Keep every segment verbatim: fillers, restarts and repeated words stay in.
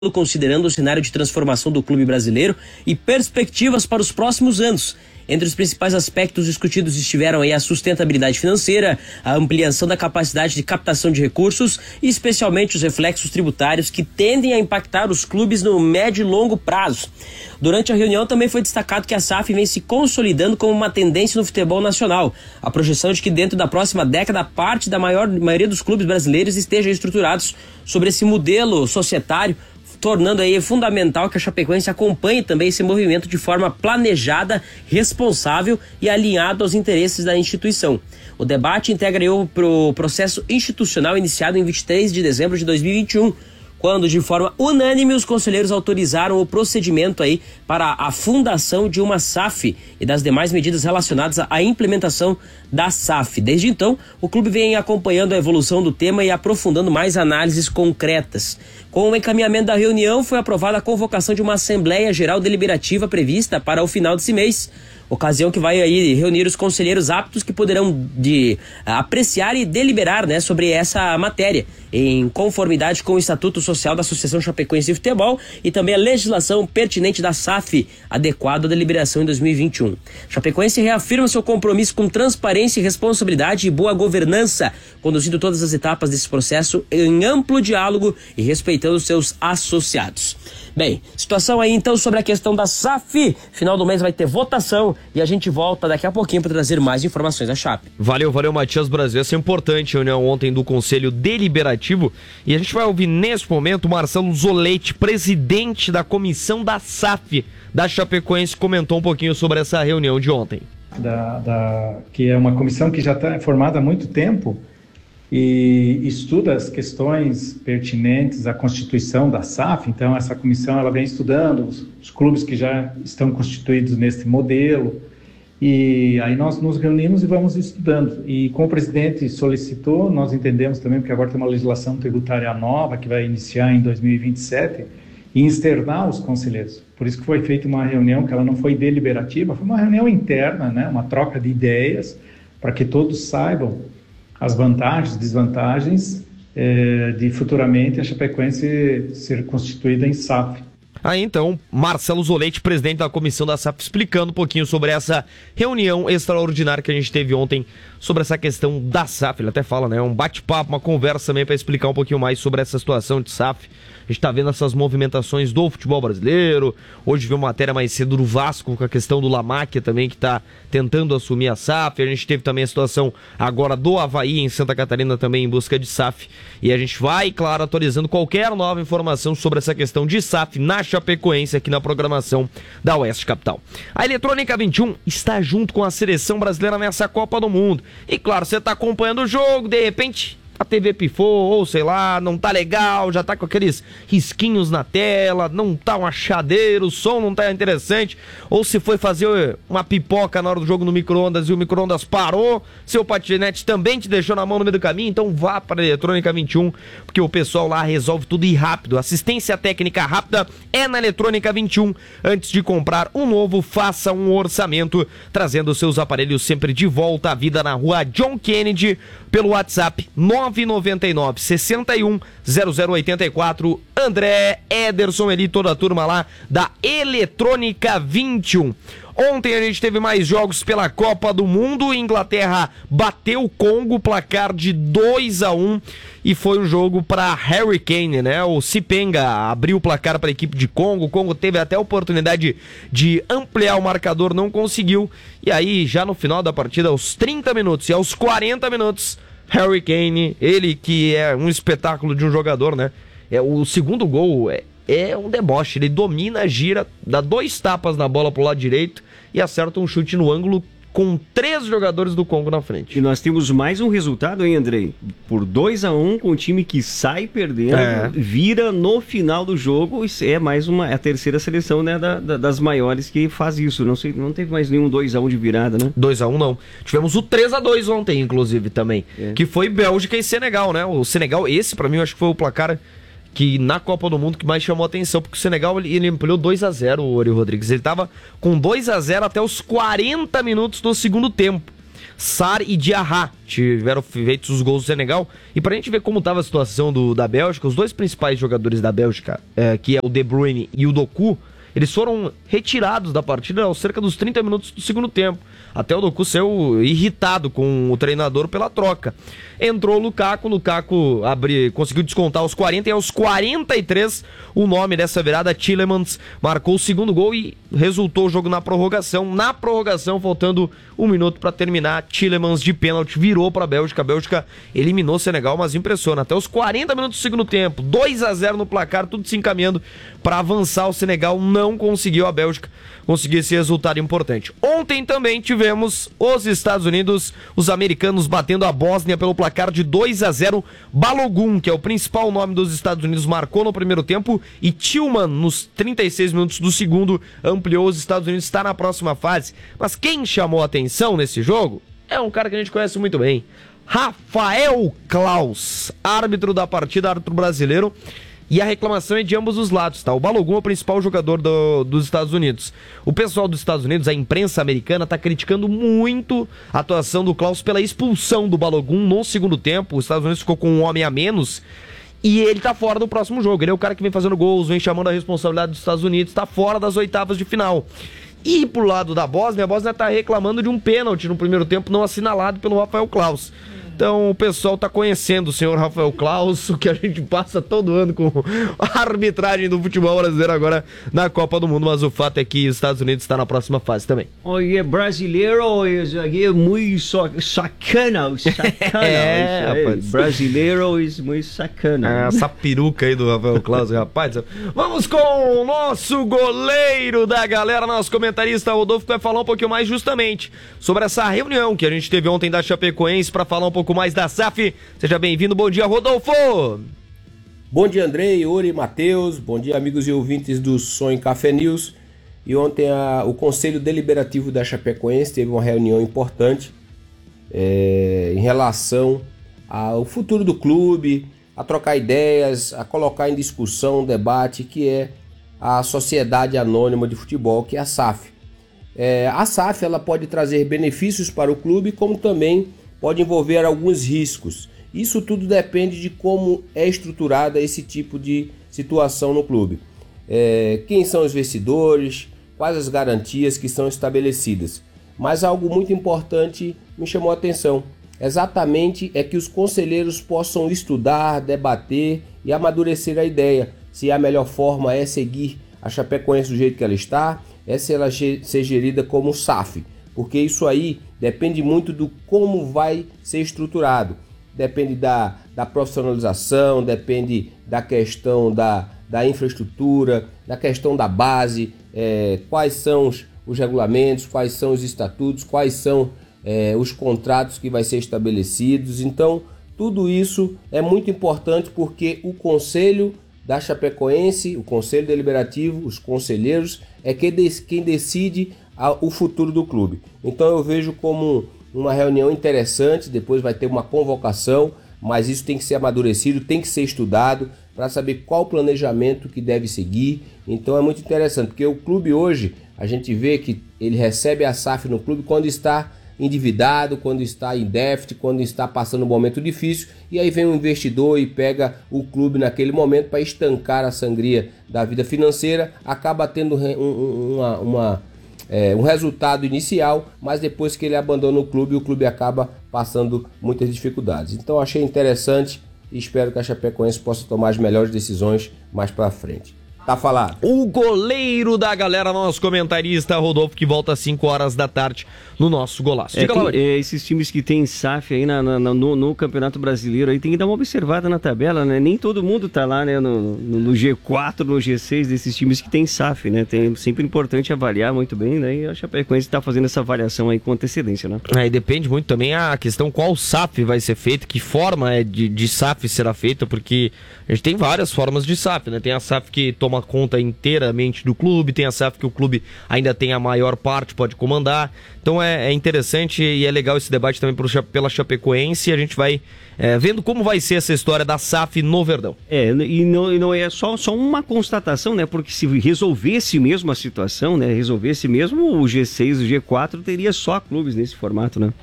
considerando o cenário de transformação do clube brasileiro e perspectivas para os próximos anos. Entre os principais aspectos discutidos estiveram aí a sustentabilidade financeira, a ampliação da capacidade de captação de recursos e especialmente os reflexos tributários que tendem a impactar os clubes no médio e longo prazo. Durante a reunião também foi destacado que a S A F vem se consolidando como uma tendência no futebol nacional. A projeção de que dentro da próxima década parte da maior, maioria dos clubes brasileiros estejam estruturados sobre esse modelo societário, tornando aí fundamental que a Chapecoense acompanhe também esse movimento de forma planejada, responsável e alinhado aos interesses da instituição. O debate integra o pro processo institucional iniciado em vinte e três de dezembro de dois mil e vinte e um, quando de forma unânime os conselheiros autorizaram o procedimento aí para a fundação de uma S A F e das demais medidas relacionadas à implementação da S A F. Desde então, o clube vem acompanhando a evolução do tema e aprofundando mais análises concretas. Com o encaminhamento da reunião, foi aprovada a convocação de uma Assembleia Geral Deliberativa prevista para o final desse mês. Ocasião que vai aí reunir os conselheiros aptos que poderão de, apreciar e deliberar, né, sobre essa matéria, em conformidade com o Estatuto Social da Associação Chapecoense de Futebol e também a legislação pertinente da S A F, adequada à deliberação em dois mil e vinte e um. Chapecoense reafirma seu compromisso com transparência e responsabilidade e boa governança, conduzindo todas as etapas desse processo em amplo diálogo e respeitando seus associados. Bem, situação aí então sobre a questão da S A F. Final do mês vai ter votação e a gente volta daqui a pouquinho para trazer mais informações da Chape. Valeu, valeu, Matias Brasil. Essa é importante a reunião ontem do Conselho Deliberativo e a gente vai ouvir nesse momento o Marcelo Zolete, presidente da comissão da S A F da Chapecoense, comentou um pouquinho sobre essa reunião de ontem. Da, da, que é uma comissão que já está formada há muito tempo e estuda as questões pertinentes à constituição da S A F. Então essa comissão ela vem estudando os, os clubes que já estão constituídos nesse modelo e aí nós nos reunimos e vamos estudando. E como o presidente solicitou, nós entendemos também, porque agora tem uma legislação tributária nova que vai iniciar em dois mil e vinte e sete, e externar os conselheiros. Por isso que foi feita uma reunião que ela não foi deliberativa, foi uma reunião interna, né, uma troca de ideias para que todos saibam as vantagens, desvantagens eh, de futuramente a Chapecoense ser constituída em S A F. Aí então, Marcelo Zolete, presidente da comissão da S A F, explicando um pouquinho sobre essa reunião extraordinária que a gente teve ontem sobre essa questão da S A F. Ele até fala, né, um bate-papo, uma conversa também para explicar um pouquinho mais sobre essa situação de S A F. A gente tá vendo essas movimentações do futebol brasileiro. Hoje viu uma matéria mais cedo do Vasco com a questão do Lamáquia também, que tá tentando assumir a S A F. A gente teve também a situação agora do Avaí em Santa Catarina também em busca de S A F. E a gente vai, claro, atualizando qualquer nova informação sobre essa questão de S A F na Chapecoense aqui na programação da Oeste Capital. A Eletrônica vinte e um está junto com a seleção brasileira nessa Copa do Mundo. E claro, você tá acompanhando o jogo, de repente a T V pifou, ou sei lá, não tá legal, já tá com aqueles risquinhos na tela, não tá um achadeiro, o som não tá interessante, ou se foi fazer uma pipoca na hora do jogo no micro-ondas e o micro-ondas parou, seu patinete também te deixou na mão no meio do caminho, então vá para a Eletrônica vinte e um, porque o pessoal lá resolve tudo e rápido. Assistência técnica rápida é na Eletrônica vinte e um. Antes de comprar um novo, faça um orçamento, trazendo seus aparelhos sempre de volta à vida na rua John Kennedy, pelo WhatsApp nove nove nove, seis um, zero zero oito quatro. André, Ederson, ele, toda a turma lá da Eletrônica vinte e um. Ontem a gente teve mais jogos pela Copa do Mundo. Inglaterra bateu o Congo, placar de dois a um, e foi um jogo para Harry Kane, né? O Cipenga abriu o placar para a equipe de Congo. O Congo teve até a oportunidade de ampliar o marcador, não conseguiu. E aí, já no final da partida, aos trinta minutos e aos quarenta minutos, Harry Kane, ele que é um espetáculo de um jogador, né? É, o segundo gol é, é um deboche. Ele domina, gira, dá dois tapas na bola pro lado direito e acerta um chute no ângulo com três jogadores do Congo na frente. E nós temos mais um resultado, hein, Andrei? Por dois a um, com o time que sai perdendo, é. vira no final do jogo, e é mais uma, é a terceira seleção, né, da, da, das maiores que faz isso. Não sei, não teve mais nenhum dois a um de virada, né? dois a um não. Tivemos o três a dois ontem, inclusive, também, é. que foi Bélgica e Senegal, né? O Senegal, esse pra mim, eu acho que foi o placar que na Copa do Mundo que mais chamou a atenção, porque o Senegal ele, ele ampliou dois a zero, o Ori Rodrigues. Ele tava com dois a zero até os quarenta minutos do segundo tempo. Sarr e Diarra tiveram feitos os gols do Senegal. E pra gente ver como estava a situação do, da Bélgica, os dois principais jogadores da Bélgica, é, que é o De Bruyne e o Doku, eles foram retirados da partida aos cerca dos trinta minutos do segundo tempo. Até o Doku saiu irritado com o treinador pela troca. Entrou o Lukaku, o Lukaku abri, conseguiu descontar aos quarenta e aos quarenta e três o nome dessa virada, Tielemans, marcou o segundo gol e resultou o jogo na prorrogação. Na prorrogação, faltando um minuto para terminar, Tielemans de pênalti virou para a Bélgica. A Bélgica eliminou o Senegal, mas impressiona. Até os quarenta minutos do segundo tempo, dois a zero no placar, tudo se encaminhando para avançar. O Senegal não conseguiu, a Bélgica conseguir esse resultado importante. Ontem também tivemos os Estados Unidos, os americanos batendo a Bósnia pelo placar de dois a zero. Balogun, que é o principal nome dos Estados Unidos, marcou no primeiro tempo e Tillman, nos trinta e seis minutos do segundo, ampliou. Os Estados Unidos está na próxima fase. Mas quem chamou a atenção nesse jogo é um cara que a gente conhece muito bem, Rafael Claus, árbitro da partida, árbitro brasileiro. E a reclamação é de ambos os lados, tá? O Balogun é o principal jogador do, dos Estados Unidos. O pessoal dos Estados Unidos, a imprensa americana, tá criticando muito a atuação do Claus pela expulsão do Balogun no segundo tempo. Os Estados Unidos ficou com um homem a menos e ele tá fora do próximo jogo. Ele é o cara que vem fazendo gols, vem chamando a responsabilidade dos Estados Unidos, tá fora das oitavas de final. E pro lado da Bósnia, a Bósnia tá reclamando de um pênalti no primeiro tempo não assinalado pelo Rafael Claus. Então o pessoal tá conhecendo o senhor Rafael Claus, o que a gente passa todo ano com a arbitragem do futebol brasileiro agora na Copa do Mundo, mas o fato é que os Estados Unidos está na próxima fase também. Oye, brasileiro é muito sacana, sacana. É, rapaz. Brasileiro é muito sacana. É, essa peruca aí do Rafael Claus, rapaz. Vamos com o nosso goleiro da galera, nosso comentarista Rodolfo, que vai falar um pouquinho mais justamente sobre essa reunião que a gente teve ontem da Chapecoense para falar um pouco mais da S A F. Seja bem-vindo, bom dia, Rodolfo! Bom dia, Andrei, Yuri, Matheus, bom dia, amigos e ouvintes do Sonho Café News. E ontem a, o Conselho Deliberativo da Chapecoense teve uma reunião importante é, em relação ao futuro do clube, a trocar ideias, a colocar em discussão, um debate que é a Sociedade Anônima de Futebol, que é a S A F. É, a S A F ela pode trazer benefícios para o clube, como também pode envolver alguns riscos. Isso tudo depende de como é estruturada esse tipo de situação no clube. É, quem são os investidores, quais as garantias que são estabelecidas. Mas algo muito importante me chamou a atenção. Exatamente é que os conselheiros possam estudar, debater e amadurecer a ideia. Se a melhor forma é seguir a Chapecoense do jeito que ela está, é se ela ser gerida como S A F. Porque isso aí depende muito do como vai ser estruturado. Depende da, da profissionalização, depende da questão da, da infraestrutura, da questão da base, é, quais são os, os regulamentos, quais são os estatutos, quais são é, os contratos que vai ser estabelecidos. Então, tudo isso é muito importante porque o Conselho da Chapecoense, o Conselho Deliberativo, os conselheiros, é quem, quem decide o futuro do clube. Então eu vejo como uma reunião interessante, depois vai ter uma convocação, mas isso tem que ser amadurecido, tem que ser estudado para saber qual planejamento que deve seguir. Então é muito interessante, porque o clube hoje, a gente vê que ele recebe a S A F no clube quando está endividado, quando está em déficit, quando está passando um momento difícil, e aí vem um investidor e pega o clube naquele momento para estancar a sangria da vida financeira, acaba tendo uma, uma É, um resultado inicial, mas depois que ele abandona o clube, o clube acaba passando muitas dificuldades. Então achei interessante e espero que a Chapecoense possa tomar as melhores decisões mais para frente. Tá falado. O goleiro da galera, nosso comentarista Rodolfo, que volta às cinco horas da tarde no nosso golaço. É, tem, é, esses times que tem S A F aí na, na, no, no Campeonato Brasileiro aí tem que dar uma observada na tabela, né? Nem todo mundo tá lá, né? No, no, no G quatro, no G seis desses times que tem S A F, né? Tem sempre importante avaliar muito bem, né? E a Chapecoense tá fazendo essa avaliação aí com antecedência, né? É, e depende muito também a questão qual S A F vai ser feito, que forma é de, de S A F será feita, porque a gente tem várias formas de S A F, né? Tem a S A F que toma conta inteiramente do clube, tem a S A F que o clube ainda tem a maior parte, pode comandar. Então é, é interessante e é legal esse debate também pro, pela Chapecoense, e a gente vai é, vendo como vai ser essa história da S A F no Verdão. É, e não, e não é só, só uma constatação, né? Porque se resolvesse mesmo a situação, né? Resolvesse mesmo o G seis, o G quatro, teria só clubes nesse formato, né?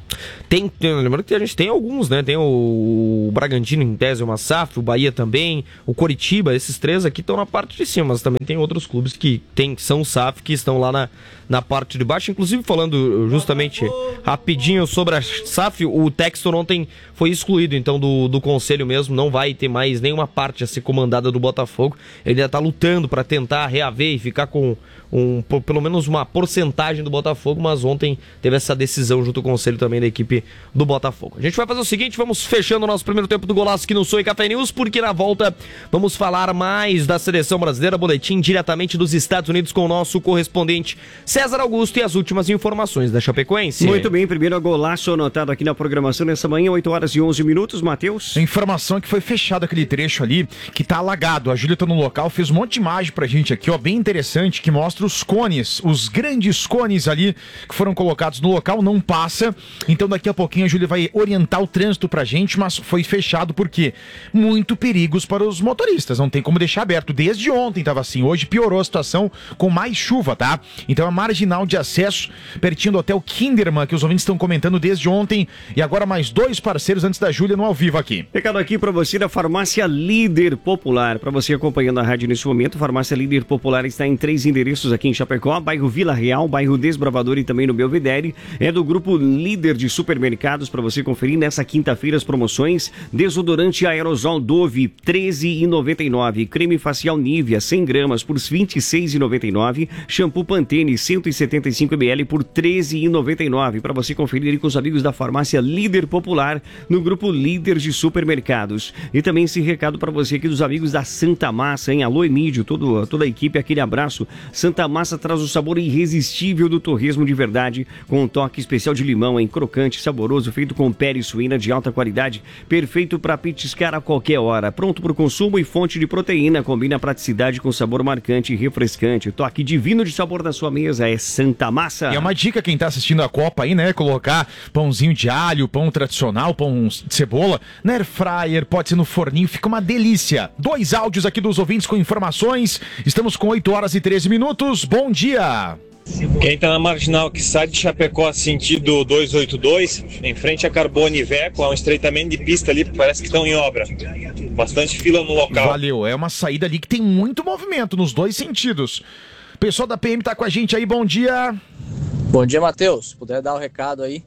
Tem, tem, lembrando que a gente tem alguns, né? Tem o, o Bragantino em tese, uma S A F, o Bahia também, o Coritiba, esses três aqui estão na parte de cima, mas também tem outros clubes que tem, são S A F, que estão lá na, na parte de baixo. Inclusive, falando justamente rapidinho sobre a S A F, o Textor ontem foi excluído, então, do, do conselho mesmo, não vai ter mais nenhuma parte a ser comandada do Botafogo. Ele ainda está lutando para tentar reaver e ficar com um, pelo menos uma porcentagem do Botafogo, mas ontem teve essa decisão junto com o conselho também da equipe do Botafogo. A gente vai fazer o seguinte, vamos fechando o nosso primeiro tempo do Golaço aqui no Sonho Café News, porque na volta vamos falar mais da seleção brasileira, boletim diretamente dos Estados Unidos com o nosso correspondente César Augusto e as últimas informações da Chapecoense. Muito bem, primeiro Golaço anotado aqui na programação nessa manhã, oito horas e onze minutos, Matheus. A informação é que foi fechado aquele trecho ali, que tá alagado. A Júlia tá no local, fez um monte de imagem pra gente aqui, ó, bem interessante, que mostra os cones, os grandes cones ali que foram colocados no local, não passa. Então daqui a pouquinho a Júlia vai orientar o trânsito pra gente, mas foi fechado porque muito perigos para os motoristas, não tem como deixar aberto. Desde ontem tava assim, hoje piorou a situação com mais chuva, tá? Então a marginal de acesso pertinho do Hotel Kinderman, que os ouvintes estão comentando desde ontem, e agora mais dois parceiros antes da Júlia no ao vivo aqui. Recado aqui pra você da Farmácia Líder Popular, pra você acompanhando a rádio nesse momento. Farmácia Líder Popular está em três endereços aqui em Chapecó, bairro Vila Real, bairro Desbravador e também no Belvedere. É do grupo Líder de Supermercados, para você conferir nessa quinta-feira as promoções. Desodorante aerosol Dove, treze reais e noventa e nove centavos. Creme facial Nivea, cem gramas por vinte e seis reais e noventa e nove centavos. Shampoo Pantene, cento e setenta e cinco mililitros por treze reais e noventa e nove centavos. Para você conferir aí com os amigos da Farmácia Líder Popular, no grupo Líder de Supermercados. E também esse recado para você aqui dos amigos da Santa Massa, hein? Alô, Emílio, todo, toda a equipe, aquele abraço. Santa Massa traz o sabor irresistível do torresmo de verdade, com um toque especial de limão, hein? Crocante, saboroso, feito com pele suína de alta qualidade, perfeito para petiscar a qualquer hora, pronto para o consumo e fonte de proteína, combina a praticidade com sabor marcante e refrescante. O toque divino de sabor na sua mesa é Santa Massa. E é uma dica quem tá assistindo a Copa aí, né? Colocar pãozinho de alho, pão tradicional, pão de cebola, na air fryer, pode ser no forninho, fica uma delícia. Dois áudios aqui dos ouvintes com informações. Estamos com oito horas e treze minutos. Bom dia! Quem tá na marginal que sai de Chapecó sentido duzentos e oitenta e dois, em frente a Carbone e Veco, há um estreitamento de pista ali, parece que estão em obra. Bastante fila no local. Valeu, é uma saída ali que tem muito movimento nos dois sentidos. O pessoal da P M tá com a gente aí, bom dia. Bom dia, Matheus. Puder dar o um recado aí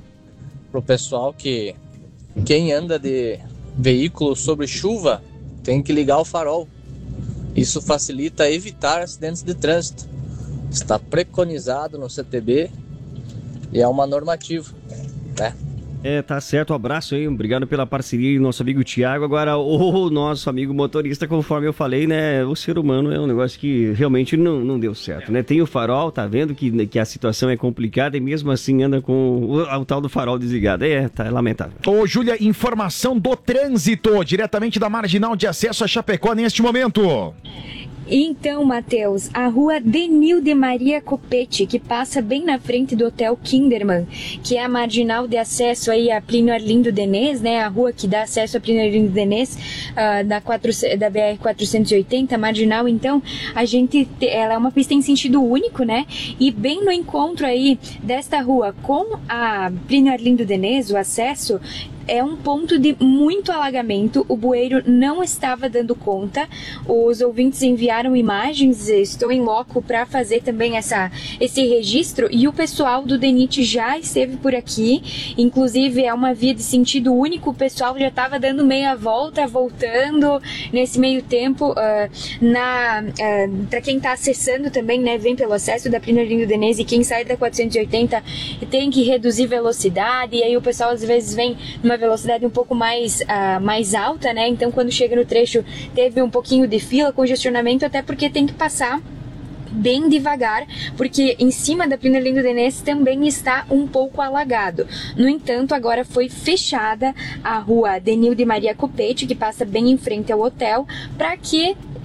pro pessoal que quem anda de veículo sobre chuva tem que ligar o farol. Isso facilita evitar acidentes de trânsito. Está preconizado no C T B e é uma normativa, né? É, tá certo, um abraço aí, obrigado pela parceria e nosso amigo Thiago. Agora, o nosso amigo motorista, conforme eu falei, né, o ser humano é um negócio que realmente não, não deu certo, né? Tem o farol, tá vendo que, que a situação é complicada e mesmo assim anda com o, o tal do farol desligado. É, tá é lamentável. Ô, Júlia, informação do trânsito, diretamente da marginal de acesso a Chapecó neste momento. Então, Matheus, a rua Denil de Maria Copete, que passa bem na frente do Hotel Kinderman, que é a marginal de acesso aí a Plínio Arlindo Denez, né? A rua que dá acesso a Plínio Arlindo Denez, uh, da, quatro, da B R quatrocentos e oitenta, marginal. Então, a gente, ela é uma pista em sentido único, né? E bem no encontro aí desta rua com a Plínio Arlindo Denez, o acesso é um ponto de muito alagamento, o bueiro não estava dando conta, os ouvintes enviaram imagens, estou em loco para fazer também essa, esse registro, e o pessoal do DENIT já esteve por aqui, inclusive é uma via de sentido único, o pessoal já estava dando meia volta, voltando, nesse meio tempo, uh, na, uh, para quem está acessando também, né, vem pelo acesso da Plínio Arlindo Denez, e quem sai da quatrocentos e oitenta tem que reduzir velocidade, e aí o pessoal às vezes vem numa velocidade um pouco mais, uh, mais alta, né? Então quando chega no trecho teve um pouquinho de fila, congestionamento, até porque tem que passar bem devagar, porque em cima da Plínio Arlindo Denez também está um pouco alagado. No entanto, agora foi fechada a rua Denil de Maria Copete, que passa bem em frente ao hotel, para que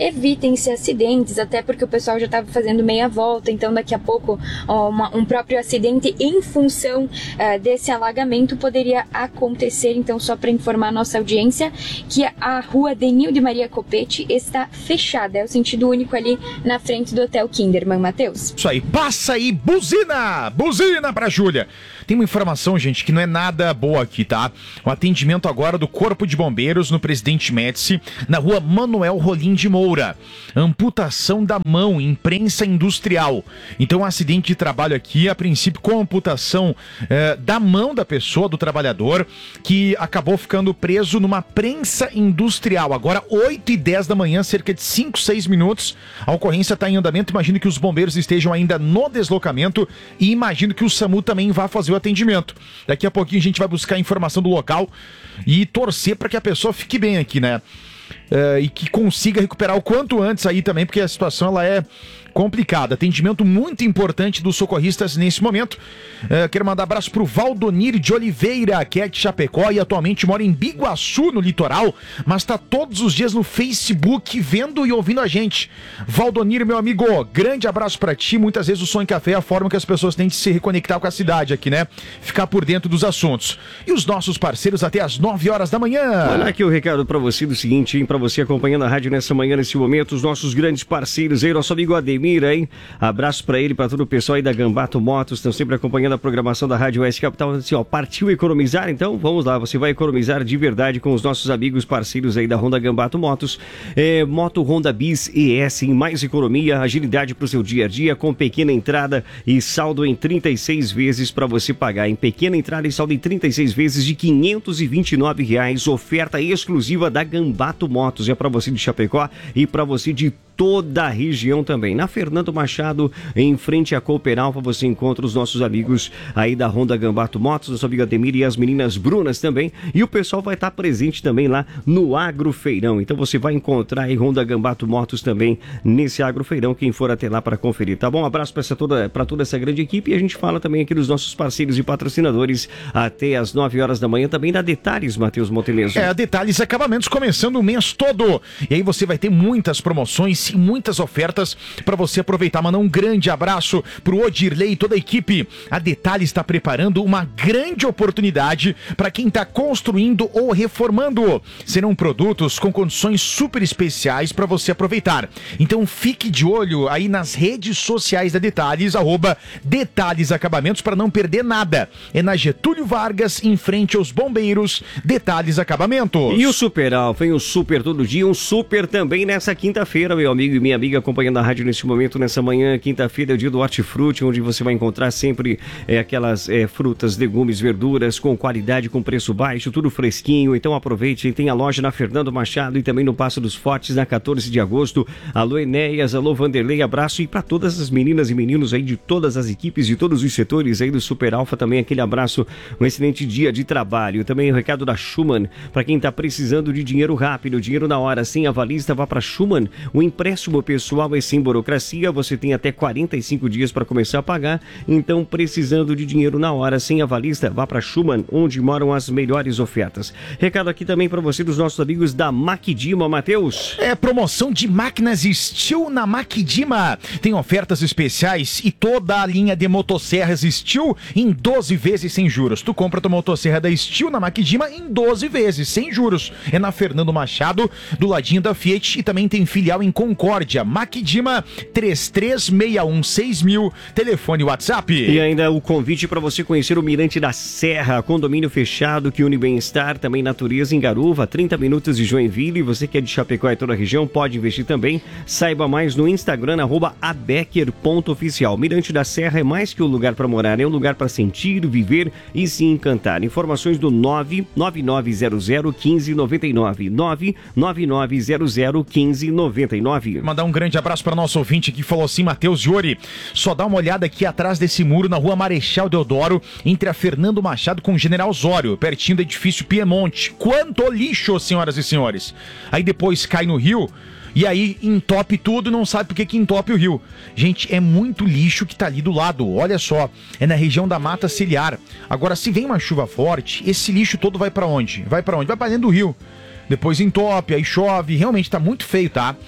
evitem-se acidentes, até porque o pessoal já estava fazendo meia volta, então daqui a pouco ó, uma, um próprio acidente em função uh, desse alagamento poderia acontecer. Então, só para informar a nossa audiência que a rua Denil de Maria Copete está fechada, é o sentido único ali na frente do Hotel Kinderman, Matheus. Isso aí, passa aí, buzina, buzina pra Júlia. Tem uma informação, gente, que não é nada boa aqui, tá? O atendimento agora do Corpo de Bombeiros no Presidente Médici, na rua Manuel Rolim de Moura. Amputação da mão em prensa industrial. Então, um acidente de trabalho aqui, a princípio com amputação eh, da mão da pessoa, do trabalhador, que acabou ficando preso numa prensa industrial. Agora, oito e dez da manhã, cerca de cinco, seis minutos, a ocorrência está em andamento. Imagino que os bombeiros estejam ainda no deslocamento e imagino que o SAMU também vá fazer o atendimento. Daqui a pouquinho a gente vai buscar a informação do local e torcer para que a pessoa fique bem aqui, né? Uh, e que consiga recuperar o quanto antes aí também, porque a situação ela é complicada. Atendimento muito importante dos socorristas nesse momento. Uh, quero mandar abraço pro Valdonir de Oliveira, que é de Chapecó e atualmente mora em Biguaçu, no litoral, mas tá todos os dias no Facebook vendo e ouvindo a gente. Valdonir, meu amigo, grande abraço pra ti. Muitas vezes o Som em Café é a forma que as pessoas têm de se reconectar com a cidade aqui, né? Ficar por dentro dos assuntos. E os nossos parceiros até às nove horas da manhã. Olha aqui o recado pra você do seguinte, hein? Pra você acompanhando a rádio nessa manhã, nesse momento, os nossos grandes parceiros aí, nosso amigo Ademir, hein? Abraço pra ele, pra todo o pessoal aí da Gambato Motos, estão sempre acompanhando a programação da Rádio Oeste Capital. Assim, ó, partiu economizar? Então, vamos lá, você vai economizar de verdade com os nossos amigos parceiros aí da Honda Gambato Motos. É, moto Honda Bis E S em mais economia, agilidade pro seu dia a dia, com pequena entrada e saldo em trinta e seis vezes pra você pagar. Em pequena entrada e saldo em trinta e seis vezes de quinhentos e vinte e nove reais, oferta exclusiva da Gambato Motos. É pra você de Chapecó e pra você de toda a região também. Na Fernando Machado, em frente à Cooperalfa, você encontra os nossos amigos aí da Honda Gambato Motos, nosso amigo Ademir e as meninas Brunas também. E o pessoal vai estar presente também lá no Agrofeirão. Então você vai encontrar aí Honda Gambato Motos também nesse Agrofeirão, quem for até lá para conferir, tá bom? Um abraço para essa toda, para toda essa grande equipe e a gente fala também aqui dos nossos parceiros e patrocinadores até as nove horas da manhã, também da Detalhes, Matheus Monteleso. É, a Detalhes Acabamentos começando o mês todo. E aí você vai ter muitas promoções e muitas ofertas para você aproveitar. Manda um grande abraço pro Odirley e toda a equipe. A Detalhe está preparando uma grande oportunidade para quem está construindo ou reformando. Serão produtos com condições super especiais para você aproveitar. Então fique de olho aí nas redes sociais da Detalhes, arroba Detalhes Acabamentos, para não perder nada. É na Getúlio Vargas, em frente aos Bombeiros, Detalhes Acabamentos. E o Super Alfa, hein? Um super todo dia, um super também nessa quinta-feira, meu amigo e minha amiga acompanhando a rádio neste momento, nessa manhã, quinta-feira, é o dia do Hortifruti, onde você vai encontrar sempre é, aquelas é, frutas, legumes, verduras com qualidade, com preço baixo, tudo fresquinho. Então aproveite, tem a loja na Fernando Machado e também no Passo dos Fortes, na quatorze de agosto. Alô Enéas, alô Vanderlei, abraço e para todas as meninas e meninos aí de todas as equipes, de todos os setores aí do Super Alfa, também aquele abraço, um excelente dia de trabalho. Também o recado da Schumann, para quem está precisando de dinheiro rápido, dinheiro na hora, sem avalista, vá para Schumann. O empréstimo pessoal é sem burocracia, você tem até quarenta e cinco dias para começar a pagar. Então, precisando de dinheiro na hora, sem avalista, vá para Schumann, onde moram as melhores ofertas. Recado aqui também para você dos nossos amigos da Maquidima, Matheus. É promoção de máquinas Steel na Maquidima. Tem ofertas especiais e toda a linha de motosserras Steel em doze vezes sem juros. Tu compra tua motosserra da Steel na Maquidima em doze vezes sem juros. É na Fernando Machado, do ladinho da Fiat, e também tem filial em Concórdia. Maquidima três três seis um seis mil, telefone WhatsApp. E ainda o convite para você conhecer o Mirante da Serra, condomínio fechado que une bem-estar, também natureza em Garuva, trinta minutos de Joinville. Você que é de Chapecó e toda a região pode investir também. Saiba mais no Instagram, arroba abecker ponto oficial. Mirante da Serra é mais que um lugar para morar, é um lugar para sentir, viver e se encantar. Informações do nove nove nove zero zero um cinco nove nove, nove nove nove zero zero um cinco nove nove. Mandar um grande abraço para nosso ouvinte que falou assim, Matheus Iori, só dá uma olhada aqui atrás desse muro na rua Marechal Deodoro, entre a Fernando Machado com o General Osório, pertinho do edifício Piemonte. Quanto lixo, senhoras e senhores. Aí depois cai no rio e aí entope tudo e não sabe por que que entope o rio. Gente, é muito lixo que tá ali do lado, olha só, é na região da Mata Ciliar. Agora, se vem uma chuva forte, esse lixo todo vai para onde? Vai para onde? Vai para dentro do rio. Depois entope, aí chove, realmente tá muito feio, tá?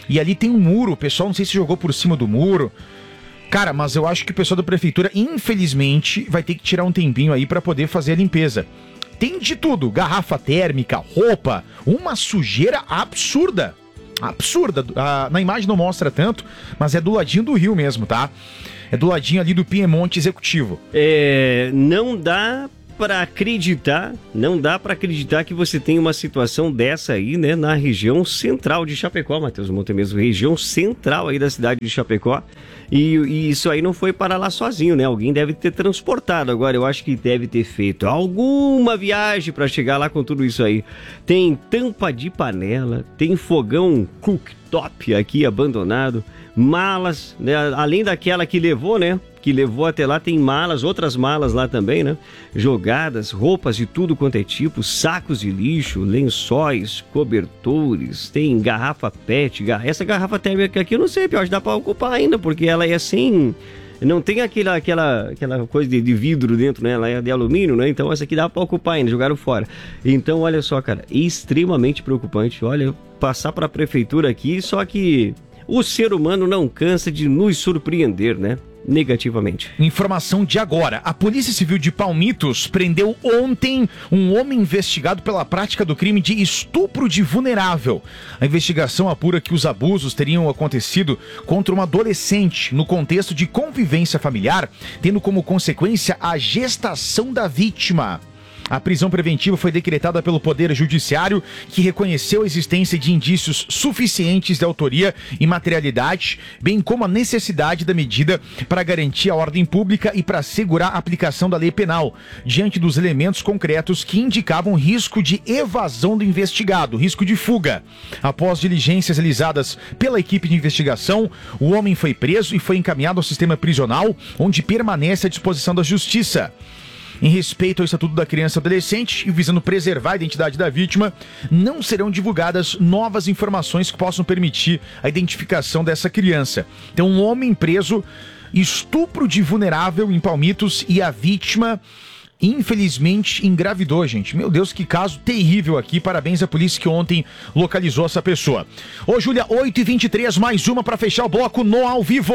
e ali tem um muro, o pessoal não sei se jogou por cima do muro. Cara, mas eu acho que o pessoal da prefeitura, infelizmente, vai ter que tirar um tempinho aí pra poder fazer a limpeza. Tem de tudo, garrafa térmica, roupa, uma sujeira absurda. Absurda. Ah, na imagem não mostra tanto, mas é do ladinho do rio mesmo, tá? É do ladinho ali do Piemonte Executivo. É, não dá para acreditar, não dá para acreditar que você tem uma situação dessa aí, né, na região central de Chapecó, Matheus Monte mesmo, região central aí da cidade de Chapecó, e, e isso aí não foi para lá sozinho, né, alguém deve ter transportado, agora eu acho que deve ter feito alguma viagem para chegar lá com tudo isso aí. Tem tampa de panela, tem fogão cooktop aqui abandonado, malas, né, além daquela que levou, né, que levou até lá, tem malas, outras malas lá também, né? Jogadas, roupas de tudo quanto é tipo, sacos de lixo, lençóis, cobertores, tem garrafa pet, gar... essa garrafa térmica aqui eu não sei, pior, dá pra ocupar ainda, porque ela é sem... Não tem aquela, aquela, aquela coisa de, de vidro dentro, né? Ela é de alumínio, né? Então essa aqui dá pra ocupar ainda, jogaram fora. Então, olha só, cara, extremamente preocupante. Olha, passar pra prefeitura aqui, só que o ser humano não cansa de nos surpreender, né? Negativamente. Informação de agora. A Polícia Civil de Palmitos prendeu ontem um homem investigado pela prática do crime de estupro de vulnerável. A investigação apura que os abusos teriam acontecido contra uma adolescente no contexto de convivência familiar, tendo como consequência a gestação da vítima. A prisão preventiva foi decretada pelo Poder Judiciário, que reconheceu a existência de indícios suficientes de autoria e materialidade, bem como a necessidade da medida para garantir a ordem pública e para assegurar a aplicação da lei penal, diante dos elementos concretos que indicavam risco de evasão do investigado, risco de fuga. Após diligências realizadas pela equipe de investigação, o homem foi preso e foi encaminhado ao sistema prisional, onde permanece à disposição da Justiça. Em respeito ao Estatuto da Criança e Adolescente e visando preservar a identidade da vítima, não serão divulgadas novas informações que possam permitir a identificação dessa criança. Então, um homem preso, estupro de vulnerável em Palmitos e a vítima, infelizmente, engravidou, gente. Meu Deus, que caso terrível aqui. Parabéns à polícia que ontem localizou essa pessoa. Ô, Júlia, oito e vinte e três, mais uma para fechar o bloco no Ao Vivo.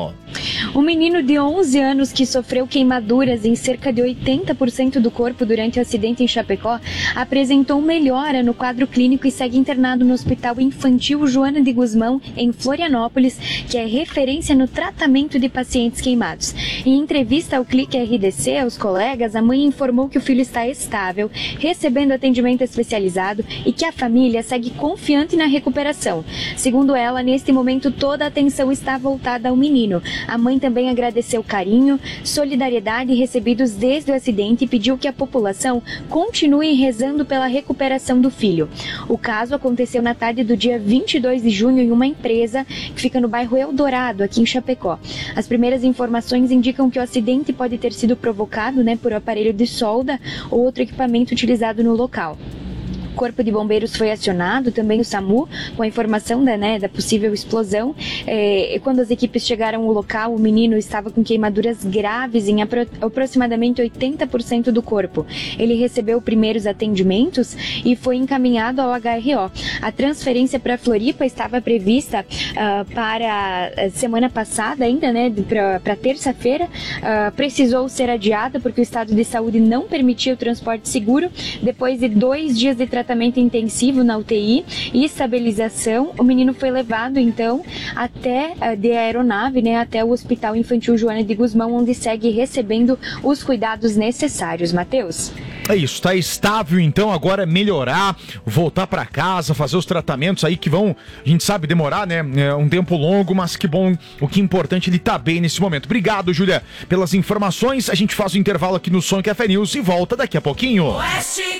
Um menino de onze anos que sofreu queimaduras em cerca de oitenta por cento do corpo durante o acidente em Chapecó apresentou melhora no quadro clínico e segue internado no Hospital Infantil Joana de Guzmão, em Florianópolis, que é referência no tratamento de pacientes queimados. Em entrevista ao Clique R D C, aos colegas, a mãe informou que o filho está estável, recebendo atendimento especializado e que a família segue confiante na recuperação. Segundo ela, neste momento toda a atenção está voltada ao menino. A mãe também agradeceu o carinho, solidariedade recebidos desde o acidente e pediu que a população continue rezando pela recuperação do filho. O caso aconteceu na tarde do dia vinte e dois de junho em uma empresa que fica no bairro Eldorado, aqui em Chapecó. As primeiras informações indicam que o acidente pode ter sido provocado, né, por aparelho de solda ou outro equipamento utilizado no local. O Corpo de Bombeiros foi acionado, também o SAMU, com a informação da, né, da possível explosão. É, quando as equipes chegaram ao local, o menino estava com queimaduras graves em apro- aproximadamente oitenta por cento do corpo. Ele recebeu primeiros atendimentos e foi encaminhado ao H R O. A transferência para Floripa estava prevista uh, para a semana passada ainda, né, para terça-feira. Uh, precisou ser adiada porque o estado de saúde não permitia o transporte seguro. Depois de dois dias de tratamento tratamento intensivo na U T I e estabilização, o menino foi levado então até de aeronave, né, até o Hospital Infantil Joana de Guzmão, onde segue recebendo os cuidados necessários. Matheus? É isso, tá estável então, agora é melhorar, voltar para casa, fazer os tratamentos aí que vão, a gente sabe, demorar, né, é um tempo longo, mas que bom, o que é importante, ele tá bem nesse momento. Obrigado, Júlia, pelas informações, a gente faz o intervalo aqui no Som Café News e volta daqui a pouquinho. Oeste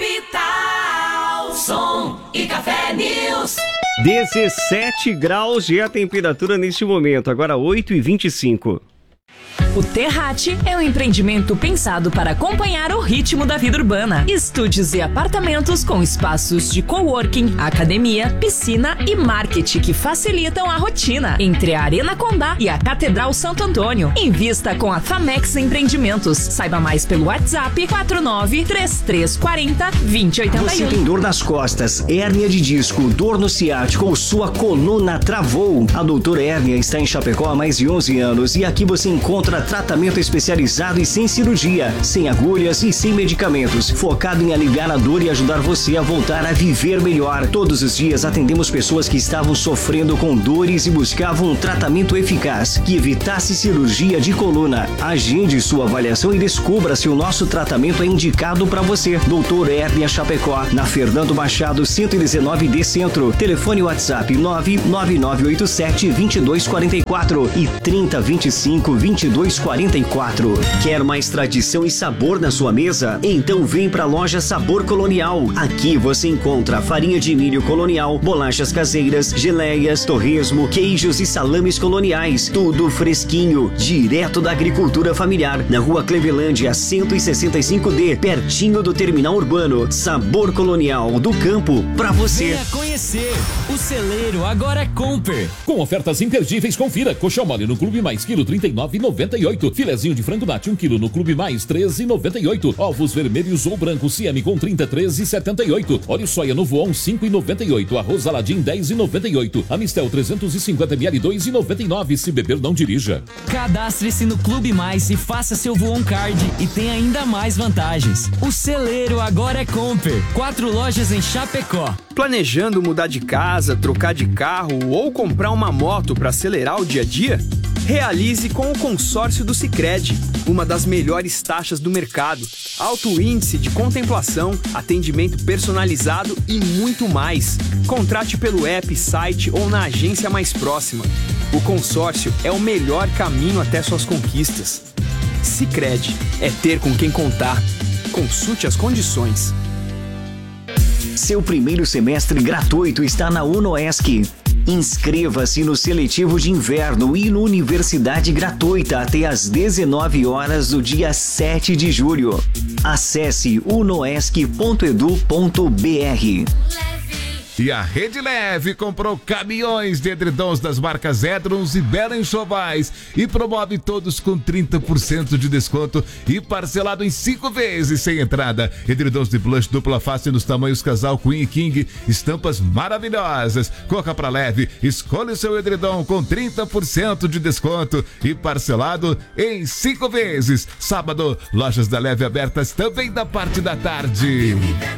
Capital, Som e Café News. dezessete graus de a temperatura neste momento, agora oito e vinte e cinco. O Terrate é um empreendimento pensado para acompanhar o ritmo da vida urbana. Estúdios e apartamentos com espaços de coworking, academia, piscina e marketing que facilitam a rotina entre a Arena Condá e a Catedral Santo Antônio. Invista com a Famex Empreendimentos. Saiba mais pelo WhatsApp quatro nove três três quatro zero dois zero oito um. Você tem dor nas costas, hérnia de disco, dor no ciático ou sua coluna travou? A Doutora Hérnia está em Chapecó há mais de onze anos e aqui você encontra tratamento especializado e sem cirurgia, sem agulhas e sem medicamentos, focado em aliviar a dor e ajudar você a voltar a viver melhor. Todos os dias atendemos pessoas que estavam sofrendo com dores e buscavam um tratamento eficaz que evitasse cirurgia de coluna. Agende sua avaliação e descubra se o nosso tratamento é indicado para você. Doutor Hérnia Chapecó, na Fernando Machado cento e dezenove D Centro. Telefone WhatsApp nove nove nove oito sete dois dois quatro quatro e trinta vinte e cinco vinte e dois quarenta e quatro. Quer mais tradição e sabor na sua mesa? Então vem pra loja Sabor Colonial. Aqui você encontra farinha de milho colonial, bolachas caseiras, geleias, torresmo, queijos e salames coloniais. Tudo fresquinho, direto da agricultura familiar. Na rua Clevelândia cento e sessenta e cinco D, pertinho do terminal urbano. Sabor Colonial, do campo pra você. Venha conhecer. O celeiro agora é Comper. Com ofertas imperdíveis, confira. Colchão mole no Clube Mais, quilo trinta e nove reais e noventa e oito. Filezinho de frango nati, um quilo no Clube Mais, treze reais e noventa e oito. Ovos vermelhos ou brancos C M com trinta e três reais e setenta e oito. Óleo soia no Voon, cinco reais e noventa e oito. Arroz Aladim, dez reais e noventa e oito. Amistel trezentos e cinquenta mililitros, dois reais e noventa e nove. Se beber, não dirija. Cadastre-se no Clube Mais e faça seu Voon Card e tem ainda mais vantagens. O celeiro agora é Comper. Quatro lojas em Chapecó. Planejando mudar de casa, trocar de carro ou comprar uma moto para acelerar o dia a dia? Realize com o consórcio do Sicredi, uma das melhores taxas do mercado, alto índice de contemplação, atendimento personalizado e muito mais. Contrate pelo app, site ou na agência mais próxima. O consórcio é o melhor caminho até suas conquistas. Sicredi, é ter com quem contar. Consulte as condições. Seu primeiro semestre gratuito está na UnoESC. Inscreva-se no seletivo de inverno e no Universidade Gratuita até às dezenove horas do dia sete de julho. Acesse unoesc ponto edu ponto br. E a Rede Leve comprou caminhões de edredons das marcas Edrons e Bela Enxovais e promove todos com trinta por cento de desconto e parcelado em cinco vezes sem entrada. Edredons de plush dupla face nos tamanhos casal Queen e King, estampas maravilhosas. Corra pra Leve, escolha o seu edredom com trinta por cento de desconto e parcelado em cinco vezes. Sábado, lojas da Leve abertas também da parte da tarde.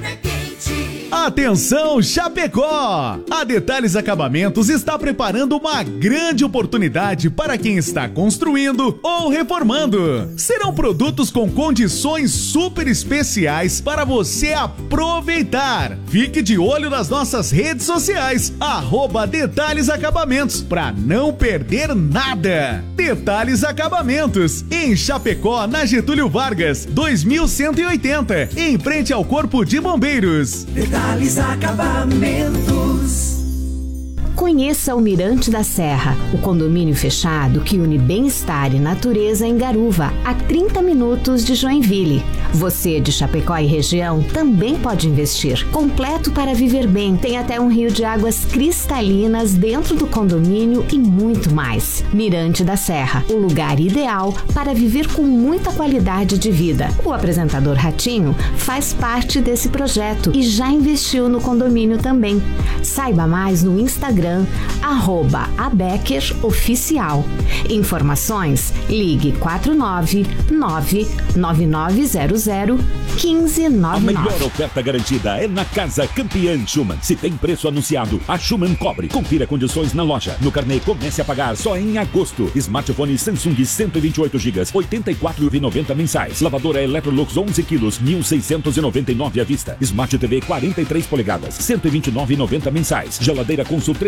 Atenção, Chapecó! A Detalhes Acabamentos está preparando uma grande oportunidade para quem está construindo ou reformando. Serão produtos com condições super especiais para você aproveitar. Fique de olho nas nossas redes sociais, arroba Detalhes Acabamentos, para não perder nada. Detalhes Acabamentos, em Chapecó, na Getúlio Vargas, dois mil cento e oitenta, em frente ao Corpo de Bombeiros. Detalhes Acabamentos. Conheça o Mirante da Serra, o condomínio fechado que une bem-estar e natureza em Garuva, a trinta minutos de Joinville. Você de Chapecó e região também pode investir. Completo para viver bem, tem até um rio de águas cristalinas dentro do condomínio e muito mais. Mirante da Serra, o lugar ideal para viver com muita qualidade de vida. O apresentador Ratinho faz parte desse projeto e já investiu no condomínio também. Saiba mais no Instagram, arroba Abecker Oficial. Informações, ligue quatro nove nove nove nove zero zero um cinco nove nove. A melhor oferta garantida é na Casa Campeã Schumann. Se tem preço anunciado, a Schumann cobre. Confira condições na loja. No carnê, comece a pagar só em agosto. Smartphone Samsung cento e vinte e oito gigas, oitenta e quatro reais e noventa mensais. Lavadora Electrolux onze quilos, mil seiscentos e noventa e nove à vista. Smart T V quarenta e três polegadas, cento e vinte e nove reais e noventa mensais. Geladeira Consul trezentos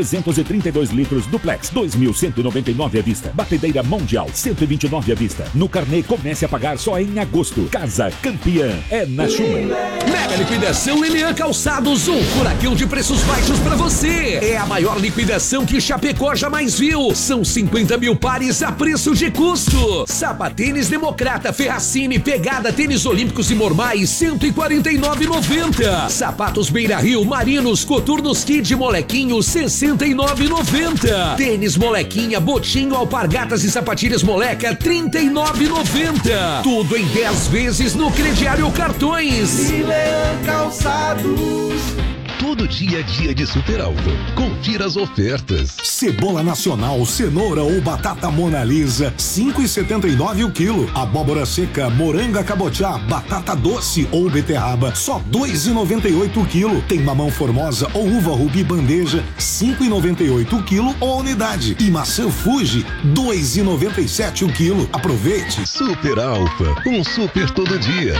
trezentos e trinta e dois litros duplex, dois mil cento e noventa e nove à vista. Batedeira Mundial, cento e vinte e nove à vista. No carnê, comece a pagar só em agosto. Casa Campeã é na Schumann. Mega liquidação Lilian Calçados, um furacão de preços baixos pra você. É a maior liquidação que Chapecó jamais viu. São cinquenta mil pares a preço de custo. Sapatênis Democrata, Ferracini, Pegada, Tênis Olímpicos e Normais, cento e quarenta e nove reais e noventa centavos. Sapatos Beira Rio, Marinos, Coturnos Kid Molequinho, sessenta e nove reais e noventa centavos. Tênis Molequinha, Botinho, Alpargatas e Sapatilhas Moleca, trinta e nove reais e noventa centavos. Tudo em dez vezes no crediário Cartões. Lilian Calçados. Todo dia é dia de Super Alto. Confira as ofertas. Cebola nacional, cenoura ou batata Mona Lisa, cinco e setenta e nove o quilo. Abóbora seca, moranga cabotiá, batata doce ou beterraba, só dois e noventa e oito o quilo. Tem mamão formosa ou uva rubi bandeja, cinco e noventa e oito o quilo ou unidade. E maçã Fuji, dois e noventa e sete o quilo. Aproveite. Super Alfa, um super todo dia.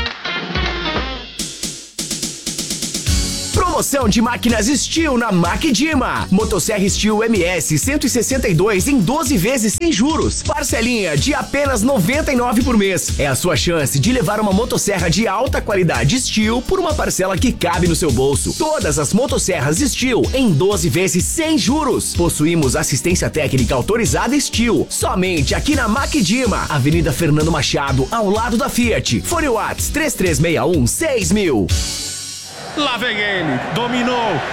Promoção de máquinas Steel na Macdima. Motosserra Steel M S cento e sessenta e dois em doze vezes sem juros. Parcelinha de apenas noventa e nove por mês. É a sua chance de levar uma motosserra de alta qualidade Steel por uma parcela que cabe no seu bolso. Todas as motosserras Steel em doze vezes sem juros. Possuímos assistência técnica autorizada Steel. Somente aqui na Macdima, Avenida Fernando Machado, ao lado da Fiat. Fone Whats três três seis um seis mil. Lá vem ele, dominou,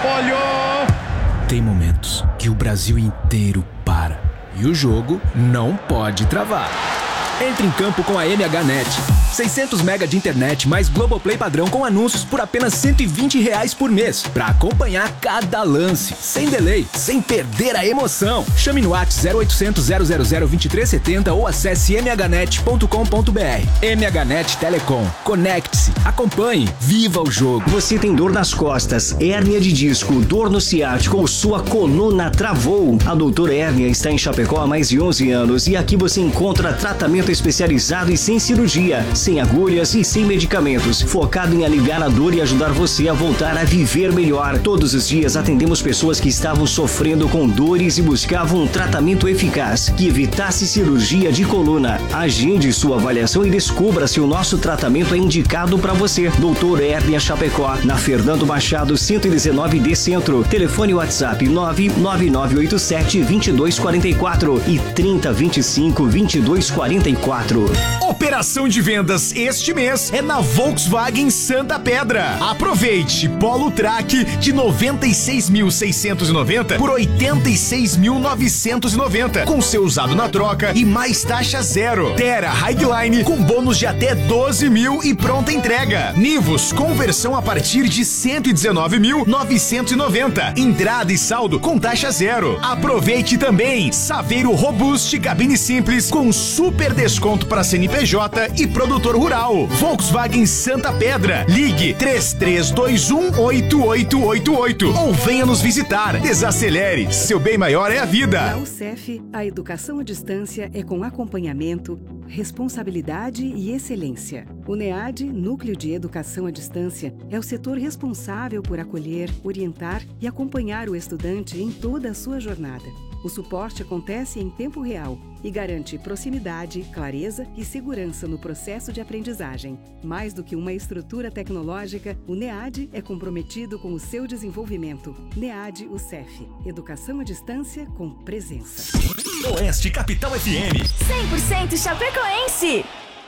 olhou. Tem momentos que o Brasil inteiro para e o jogo não pode travar. Entre em campo com a M H Net. seiscentos mega de internet mais Globoplay padrão com anúncios por apenas cento e vinte reais por mês. Pra acompanhar cada lance, sem delay, sem perder a emoção. Chame no WhatsApp zero oitocentos, zero zero zero, vinte e três setenta ou acesse m h net ponto com ponto b r. M H Net Telecom. Conecte-se, acompanhe, viva o jogo. Você tem dor nas costas, hérnia de disco, dor no ciático ou sua coluna travou? A Doutora Hérnia está em Chapecó há mais de onze anos e aqui você encontra tratamento especializado e sem cirurgia, sem agulhas e sem medicamentos, focado em aliviar a dor e ajudar você a voltar a viver melhor. Todos os dias atendemos pessoas que estavam sofrendo com dores e buscavam um tratamento eficaz que evitasse cirurgia de coluna. Agende sua avaliação e descubra se o nosso tratamento é indicado para você. Doutor Hérnia Chapecó, na Fernando Machado cento e dezenove D Centro. Telefone WhatsApp nove nove nove oito sete, dois dois quatro quatro e trinta, vinte e cinco, vinte e dois quarenta e quatro. Operação de vendas este mês é na Volkswagen Santa Pedra. Aproveite! Polo Track de noventa e seis mil seiscentos e noventa por oitenta e seis mil novecentos e noventa, com seu usado na troca e mais taxa zero. Terra Highline com bônus de até doze mil e pronta entrega. Nivus conversão a partir de cento e dezenove mil novecentos e noventa. Entrada e saldo com taxa zero. Aproveite também Saveiro Robust cabine simples com super desconto para C N P J e produtor rural. Volkswagen Santa Pedra. Ligue três três dois um, oito oito oito oito ou venha nos visitar. Desacelere. Seu bem maior é a vida. Na U C E F, a educação à distância é com acompanhamento, responsabilidade e excelência. O NEAD, Núcleo de Educação à Distância, é o setor responsável por acolher, orientar e acompanhar o estudante em toda a sua jornada. O suporte acontece em tempo real e garante proximidade, clareza e segurança no processo de aprendizagem. Mais do que uma estrutura tecnológica, o NEAD é comprometido com o seu desenvolvimento. NEAD U C E F. Educação à distância com presença. Oeste Capital F M. cem por cento chapecoense.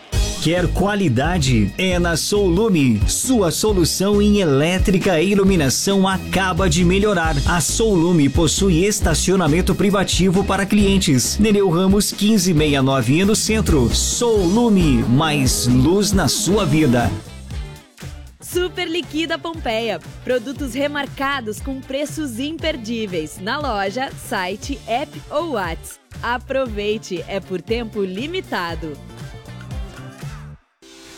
Quer qualidade? É na Soulume. Sua solução em elétrica e iluminação acaba de melhorar. A Soulume possui estacionamento privativo para clientes. Nereu Ramos quinze sessenta e nove no centro. Soulume, mais luz na sua vida. Super Liquida Pompeia. Produtos remarcados com preços imperdíveis. Na loja, site, app ou WhatsApp. Aproveite, é por tempo limitado.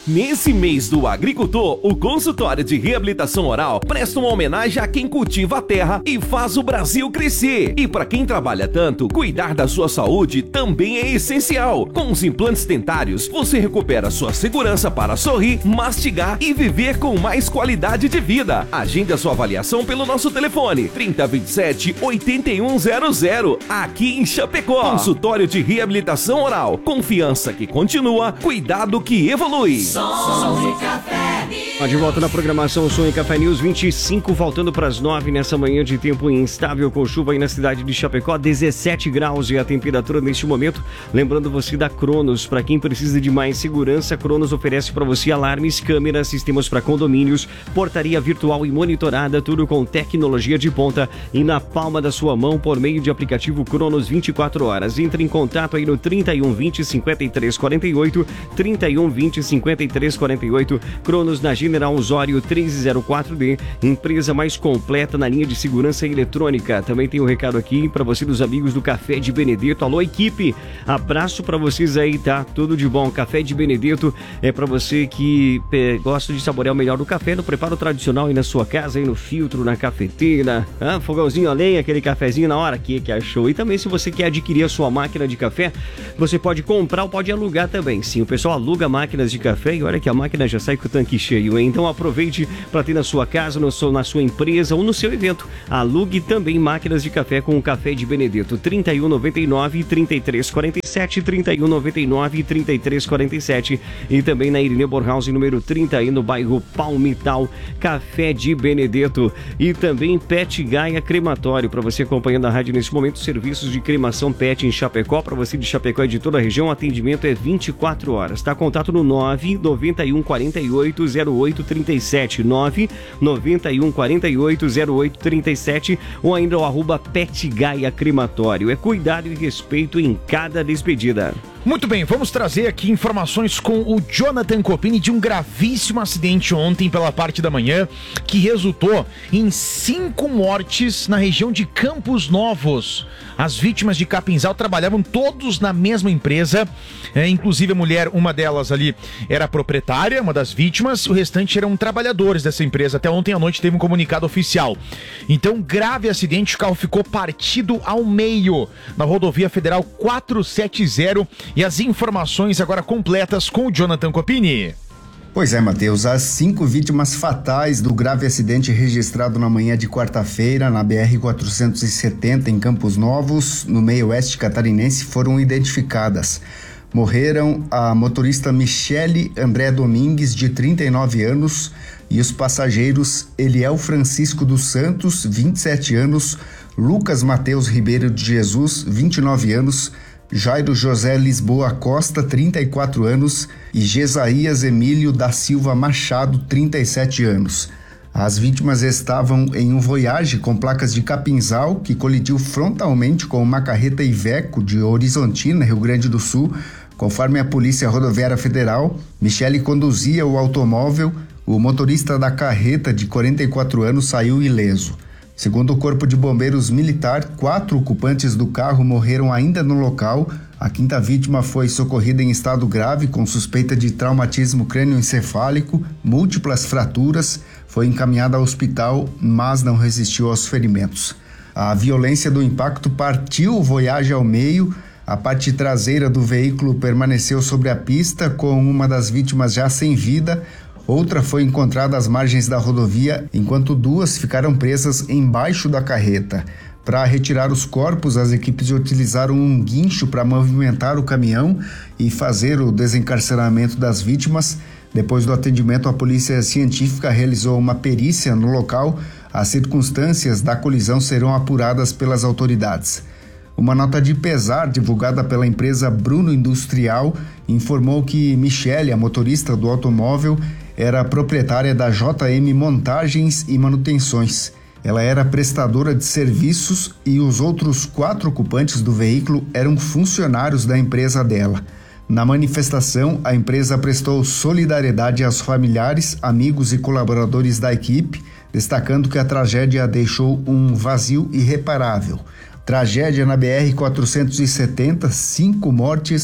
Nesse mês do agricultor, o consultório de reabilitação oral presta uma homenagem a quem cultiva a terra e faz o Brasil crescer. E para quem trabalha tanto, cuidar da sua saúde também é essencial. Com os implantes dentários, você recupera sua segurança para sorrir, mastigar e viver com mais qualidade de vida. Agende a sua avaliação pelo nosso telefone trinta, vinte e sete, oitenta e um zero zero, aqui em Chapecó. Consultório de reabilitação oral. Confiança que continua, cuidado que evolui. Som e Café News. De volta na programação Som e Café News, vinte e cinco, faltando para as nove nessa manhã de tempo instável com chuva aí na cidade de Chapecó, dezessete graus e a temperatura neste momento. Lembrando você da Cronos, para quem precisa de mais segurança, a Cronos oferece para você alarmes, câmeras, sistemas para condomínios, portaria virtual e monitorada, tudo com tecnologia de ponta e na palma da sua mão por meio de aplicativo Cronos vinte e quatro horas. Entre em contato aí no trinta e um, vinte, cinquenta e três, quarenta e oito, trinta e um, vinte, cinquenta e três, quarenta e oito. Cronos na General Osório treze zero quatro D, empresa mais completa na linha de segurança eletrônica. Também tem um recado aqui para você dos amigos do Café de Benedetto. Alô, equipe, abraço para vocês aí, tá? Tudo de bom. Café de Benedetto é para você que é, gosta de saborear o melhor do café, no preparo tradicional aí na sua casa, aí no filtro, na cafeteira, ah, fogãozinho a lenha, aquele cafezinho na hora que, que achou. E também se você quer adquirir a sua máquina de café, você pode comprar ou pode alugar também. Sim, o pessoal aluga máquinas de café e olha que a máquina já sai com o tanque cheio, hein? Então aproveite para ter na sua casa, no seu, na sua empresa ou no seu evento. Alugue também máquinas de café com o Café de Benedetto. trinta e um, noventa e nove, trinta e três, quarenta e sete, trinta e um, noventa e nove, trinta e três, quarenta e sete. E também na Irineu Bornhausen, número trinta, aí no bairro Palmital, Café de Benedetto. E também Pet Gaia Crematório, para você acompanhando a rádio nesse momento, serviços de cremação Pet em Chapecó, para você de Chapecó e de toda a região, o atendimento é vinte e quatro horas, tá? Contato no nove nove um, quarenta e oito, zero oito trinta e sete, nove nove um, quarenta e oito, zero oito trinta e sete, ou ainda o arroba Pet Gaia Crematório. É cuidado e respeito em cada despedida. Muito bem, vamos trazer aqui informações com o Jonathan Copini de um gravíssimo acidente ontem pela parte da manhã, que resultou em cinco mortes na região de Campos Novos. As vítimas de Capinzal trabalhavam todos na mesma empresa, é, inclusive a mulher, uma delas ali era proprietária, uma das vítimas, o restante eram trabalhadores dessa empresa. Até ontem à noite teve um comunicado oficial. Então, grave acidente, o carro ficou partido ao meio na rodovia federal quatrocentos e setenta. E as informações agora completas com o Jonathan Copini. Pois é, Matheus, as cinco vítimas fatais do grave acidente registrado na manhã de quarta-feira na B R quatrocentos e setenta em Campos Novos, no meio oeste catarinense, foram identificadas. Morreram a motorista Michele André Domingues, de trinta e nove anos, e os passageiros Eliel Francisco dos Santos, vinte e sete anos, Lucas Mateus Ribeiro de Jesus, vinte e nove anos, Jairo José Lisboa Costa, trinta e quatro anos, e Jesaías Emílio da Silva Machado, trinta e sete anos. As vítimas estavam em um Voyage com placas de Capinzal, que colidiu frontalmente com uma carreta Iveco de Horizontina, Rio Grande do Sul. Conforme a Polícia Rodoviária Federal, Michele conduzia o automóvel. O motorista da carreta, de quarenta e quatro anos, saiu ileso. Segundo o Corpo de Bombeiros Militar, quatro ocupantes do carro morreram ainda no local. A quinta vítima foi socorrida em estado grave, com suspeita de traumatismo crânioencefálico, múltiplas fraturas. Foi encaminhada ao hospital, mas não resistiu aos ferimentos. A violência do impacto partiu o Voyage ao meio. A parte traseira do veículo permaneceu sobre a pista, com uma das vítimas já sem vida. Outra foi encontrada às margens da rodovia, enquanto duas ficaram presas embaixo da carreta. Para retirar os corpos, as equipes utilizaram um guincho para movimentar o caminhão e fazer o desencarceramento das vítimas. Depois do atendimento, a polícia científica realizou uma perícia no local. As circunstâncias da colisão serão apuradas pelas autoridades. Uma nota de pesar divulgada pela empresa Bruno Industrial informou que Michele, a motorista do automóvel, era proprietária da J M Montagens e Manutenções. Ela era prestadora de serviços e os outros quatro ocupantes do veículo eram funcionários da empresa dela. Na manifestação, a empresa prestou solidariedade aos familiares, amigos e colaboradores da equipe, destacando que a tragédia deixou um vazio irreparável. Tragédia na B R quatrocentos e setenta, cinco mortes.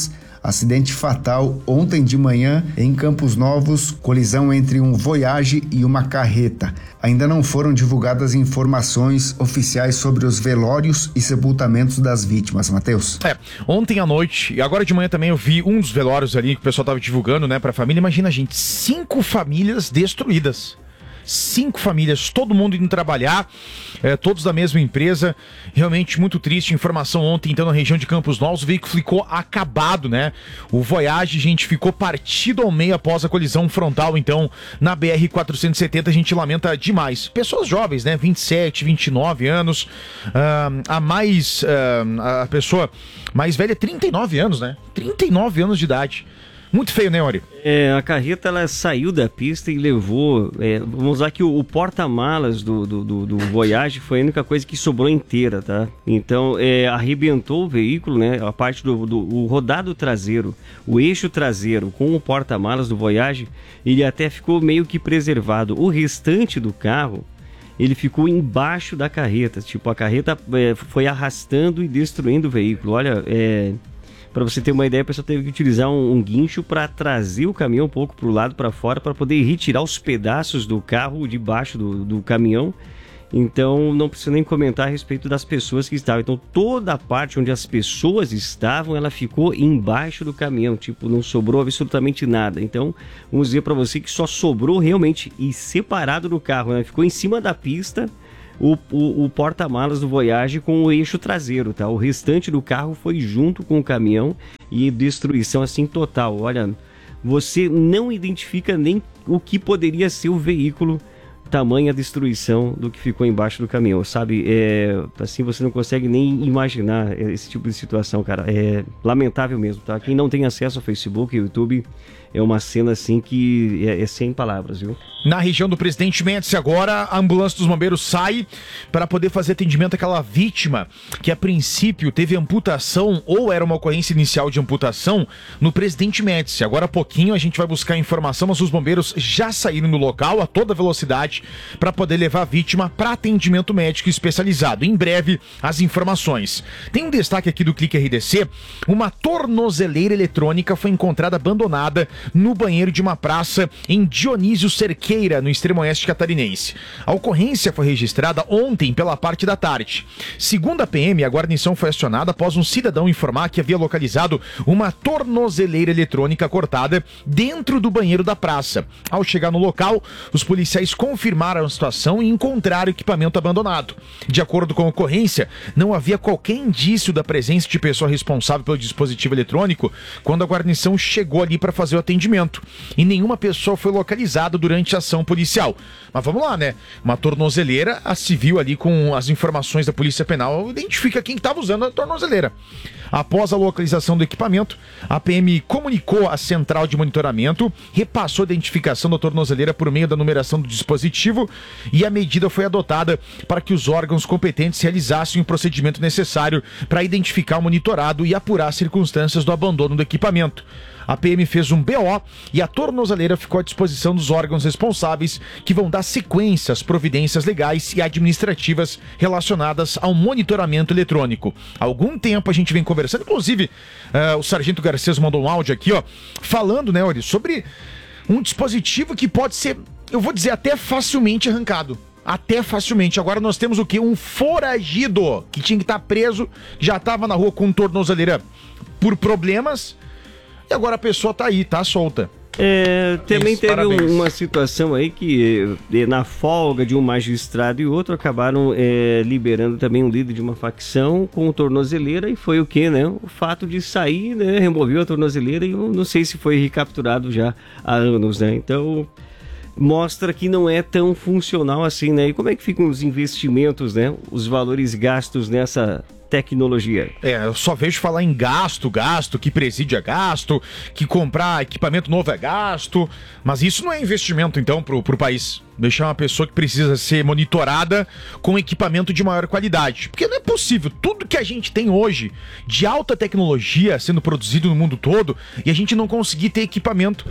Acidente fatal ontem de manhã em Campos Novos, colisão entre um Voyage e uma carreta. Ainda não foram divulgadas informações oficiais sobre os velórios e sepultamentos das vítimas, Matheus. É, ontem à noite e agora de manhã também eu vi um dos velórios ali que o pessoal estava divulgando, né, pra família. Imagina, gente, cinco famílias destruídas. Cinco famílias, todo mundo indo trabalhar, é, todos da mesma empresa. Realmente muito triste. Informação ontem, então, na região de Campos Novos, o veículo ficou acabado, né? O Voyage, gente, ficou partido ao meio após a colisão frontal, então, na B R quatrocentos e setenta. A gente lamenta demais. Pessoas jovens, né? vinte e sete, vinte e nove anos. Uh, a mais. Uh, a pessoa mais velha, trinta e nove anos, né? trinta e nove anos de idade. Muito feio, né, Ori? É, a carreta ela saiu da pista e levou. É, vamos usar que o, o porta-malas do, do, do, do Voyage foi a única coisa que sobrou inteira, tá? Então, é, arrebentou o veículo, né? A parte do, do o rodado traseiro, o eixo traseiro com o porta-malas do Voyage, ele até ficou meio que preservado. O restante do carro, ele ficou embaixo da carreta. Tipo, a carreta é, foi arrastando e destruindo o veículo. Olha, é. Para você ter uma ideia, a pessoa teve que utilizar um, um guincho para trazer o caminhão um pouco para o lado, para fora, para poder retirar os pedaços do carro debaixo do, do caminhão. Então, não preciso nem comentar a respeito das pessoas que estavam. Então, toda a parte onde as pessoas estavam, ela ficou embaixo do caminhão. Tipo, não sobrou absolutamente nada. Então, vamos dizer para você que só sobrou realmente e separado do carro, né? Ficou em cima da pista. O, o, o porta-malas do Voyage com o eixo traseiro, tá? O restante do carro foi junto com o caminhão e destruição assim total. Olha, você não identifica nem o que poderia ser o veículo, tamanha destruição do que ficou embaixo do caminhão, sabe? É, assim, você não consegue nem imaginar esse tipo de situação, cara. É lamentável mesmo, tá? Quem não tem acesso ao Facebook e YouTube, é uma cena assim que é, é sem palavras, viu? Na região do Presidente Médici agora, a ambulância dos bombeiros sai para poder fazer atendimento àquela vítima que a princípio teve amputação ou era uma ocorrência inicial de amputação no Presidente Médici. Agora há pouquinho a gente vai buscar informação, mas os bombeiros já saíram no local a toda velocidade para poder levar a vítima para atendimento médico especializado. Em breve, as informações. Tem um destaque aqui do Clique R D C, uma tornozeleira eletrônica foi encontrada abandonada no banheiro de uma praça em Dionísio Cerqueira, no extremo oeste catarinense. A ocorrência foi registrada ontem pela parte da tarde. Segundo a P M, a guarnição foi acionada após um cidadão informar que havia localizado uma tornozeleira eletrônica cortada dentro do banheiro da praça. Ao chegar no local, os policiais confirmaram a situação e encontraram o equipamento abandonado. De acordo com a ocorrência, não havia qualquer indício da presença de pessoa responsável pelo dispositivo eletrônico quando a guarnição chegou ali para fazer o atendimento. E nenhuma pessoa foi localizada durante a ação policial. Mas vamos lá, né? Uma tornozeleira, a civil ali com as informações da Polícia Penal identifica quem estava usando a tornozeleira. Após a localização do equipamento, a P M comunicou à central de monitoramento, repassou a identificação da tornozeleira por meio da numeração do dispositivo e a medida foi adotada para que os órgãos competentes realizassem o procedimento necessário para identificar o monitorado e apurar as circunstâncias do abandono do equipamento. A P M fez um B O e a tornozeleira ficou à disposição dos órgãos responsáveis, que vão dar sequência às providências legais e administrativas relacionadas ao monitoramento eletrônico. Há algum tempo a gente vem conversando, inclusive uh, o Sargento Garcês mandou um áudio aqui, ó, falando, né, Ori, sobre um dispositivo que pode ser, eu vou dizer, até facilmente arrancado. Até facilmente. Agora nós temos o quê? Um foragido que tinha que estar preso, já estava na rua com tornozeleira por problemas. E agora a pessoa tá aí, tá solta. É, também Isso, teve parabéns. um, uma situação aí que, na folga de um magistrado e outro, acabaram é, liberando também um líder de uma facção com tornozeleira, e foi o que, né? O fato de sair, né? Removeu a tornozeleira e eu não sei se foi recapturado já há anos, né? Então, mostra que não é tão funcional assim, né? E como é que ficam os investimentos, né? Os valores gastos nessa tecnologia? É, eu só vejo falar em gasto, gasto, que presídio é gasto, que comprar equipamento novo é gasto, mas isso não é investimento então pro, pro país. Deixar uma pessoa que precisa ser monitorada com equipamento de maior qualidade. Porque não é possível, tudo que a gente tem hoje de alta tecnologia sendo produzido no mundo todo e a gente não conseguir ter equipamento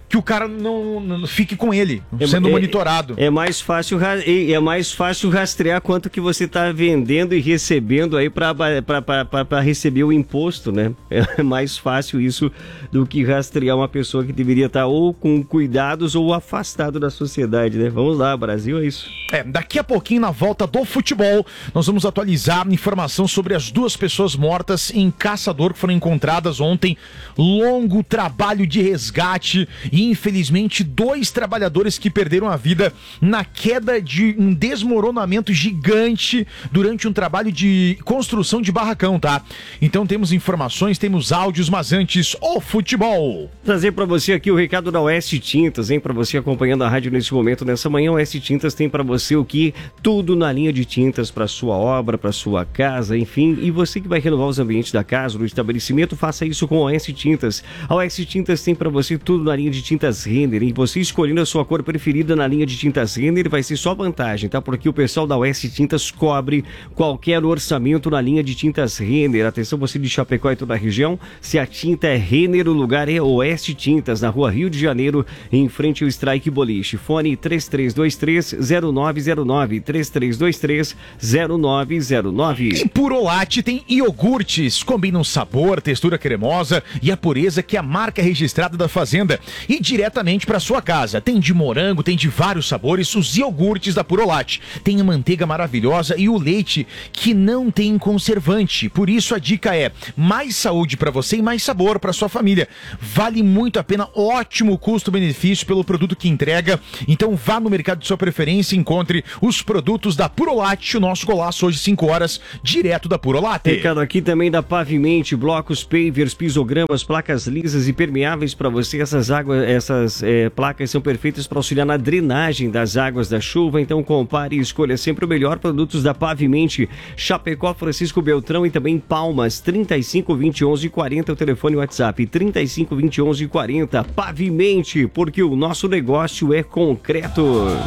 que o cara não, não fique com ele, sendo é, monitorado. É mais fácil é mais fácil rastrear quanto que você está vendendo e recebendo aí para receber o imposto, né? É mais fácil isso do que rastrear uma pessoa que deveria estar ou com cuidados ou afastado da sociedade, né? Vamos lá, Brasil, é isso. É, daqui a pouquinho, na volta do futebol, nós vamos atualizar a informação sobre as duas pessoas mortas em Caçador que foram encontradas ontem. Longo trabalho de resgate e, infelizmente, dois trabalhadores que perderam a vida na queda de um desmoronamento gigante durante um trabalho de construção de barracão, tá? Então temos informações, temos áudios, mas antes, o futebol. Trazer para você aqui o recado da Oeste Tintas, hein? Para você acompanhando a rádio nesse momento, nessa manhã, a Oeste Tintas tem para você o que? Tudo na linha de tintas para sua obra, para sua casa, enfim. E você que vai renovar os ambientes da casa, do estabelecimento, faça isso com a Oeste Tintas. A Oeste Tintas tem para você tudo na linha de tintas Renner, e você escolhendo a sua cor preferida na linha de tintas Renner vai ser só vantagem, tá? Porque o pessoal da Oeste Tintas cobre qualquer orçamento na linha de tintas Renner. Atenção, você de Chapecó e toda a região, se a tinta é Renner, o lugar é Oeste Tintas, na rua Rio de Janeiro, em frente ao Strike Boliche. Fone três três dois três zero nove zero nove, três três dois três zero nove zero nove. E Purolate tem iogurtes, combinam sabor, textura cremosa e a pureza que é a marca registrada da Fazenda e diretamente para sua casa. Tem de morango, tem de vários sabores, os iogurtes da Purolate. Tem a manteiga maravilhosa e o leite que não tem conservante. Por isso a dica é mais saúde para você e mais sabor para sua família. Vale muito a pena, ótimo custo-benefício pelo produto que entrega. Então vá no mercado de sua preferência e encontre os produtos da Purolate. O nosso golaço hoje cinco horas, direto da Purolate. Recado aqui também da Pavimente, blocos, pavers, pisogramas, placas lisas e permeáveis para você. Essas águas, essas é, placas são perfeitas para auxiliar na drenagem das águas da chuva. Então compare e escolha sempre o melhor. Produtos da Pavimente, Chapecó, Francisco Beltrão e também Palmas. Trinta e cinco, vinte e onze, quarenta, o telefone WhatsApp trinta e cinco, vinte e onze, quarenta. Pavimente, porque o nosso negócio é concreto.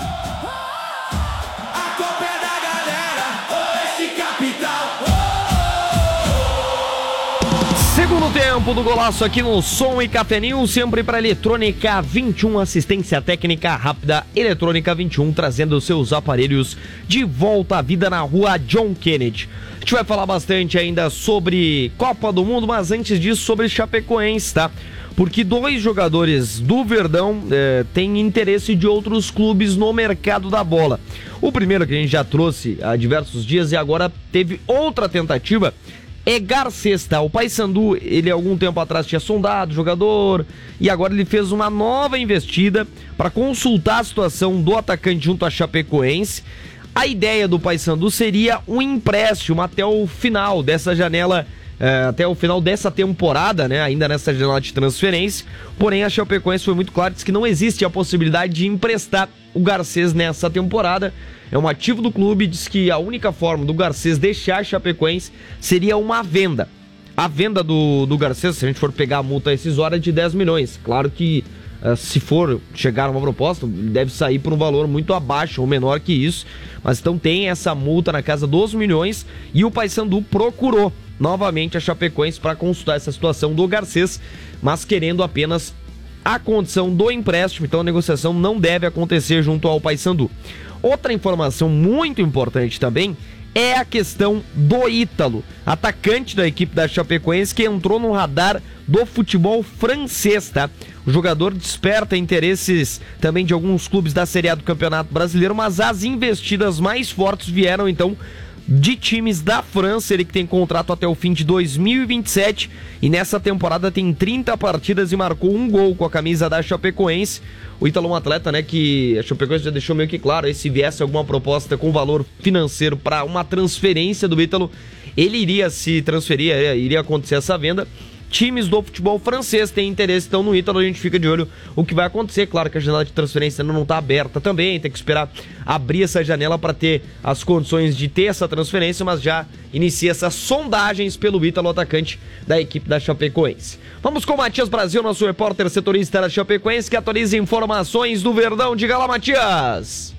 Segundo tempo do golaço aqui no Som e Café News, sempre para Eletrônica vinte e um, assistência técnica rápida. Eletrônica vinte e um, trazendo os seus aparelhos de volta à vida na rua John Kennedy. A gente vai falar bastante ainda sobre Copa do Mundo, mas antes disso sobre Chapecoense, tá? Porque dois jogadores do Verdão eh, têm interesse de outros clubes no mercado da bola. O primeiro que a gente já trouxe há diversos dias e agora teve outra tentativa é Garcês, tá? O Paysandu, ele algum tempo atrás tinha sondado o jogador e agora ele fez uma nova investida para consultar a situação do atacante junto à Chapecoense. A ideia do Paysandu seria um empréstimo até o final dessa janela, é, até o final dessa temporada, né? Ainda nessa janela de transferência. Porém, a Chapecoense foi muito clara, disse que não existe a possibilidade de emprestar o Garcês nessa temporada. É um ativo do clube, diz que a única forma do Garcês deixar a Chapecoense seria uma venda. A venda do, do Garcês, se a gente for pegar a multa rescisória, é de dez milhões. Claro que uh, se for chegar a uma proposta, deve sair por um valor muito abaixo ou menor que isso. Mas então tem essa multa na casa dos milhões e o Paysandu procurou novamente a Chapecoense para consultar essa situação do Garcês, mas querendo apenas a condição do empréstimo. Então a negociação não deve acontecer junto ao Paysandu. Outra informação muito importante também é a questão do Ítalo, atacante da equipe da Chapecoense, que entrou no radar do futebol francês, tá? O jogador desperta interesses também de alguns clubes da Série A do Campeonato Brasileiro, mas as investidas mais fortes vieram então de times da França. Ele que tem contrato até o fim de dois mil e vinte e sete e nessa temporada tem trinta partidas e marcou um gol com a camisa da Chapecoense. O Ítalo é um atleta, né, que a Chapecoense já deixou meio que claro, aí se viesse alguma proposta com valor financeiro para uma transferência do Ítalo, ele iria se transferir, iria acontecer essa venda. Times do futebol francês têm interesse então no Ítalo, a gente fica de olho o que vai acontecer. Claro que a janela de transferência ainda não está aberta também, tem que esperar abrir essa janela para ter as condições de ter essa transferência, mas já inicia essas sondagens pelo Ítalo, atacante da equipe da Chapecoense. Vamos com o Matias Brasil, nosso repórter setorista da Chapecoense, que atualiza informações do Verdão. Diga lá, Matias!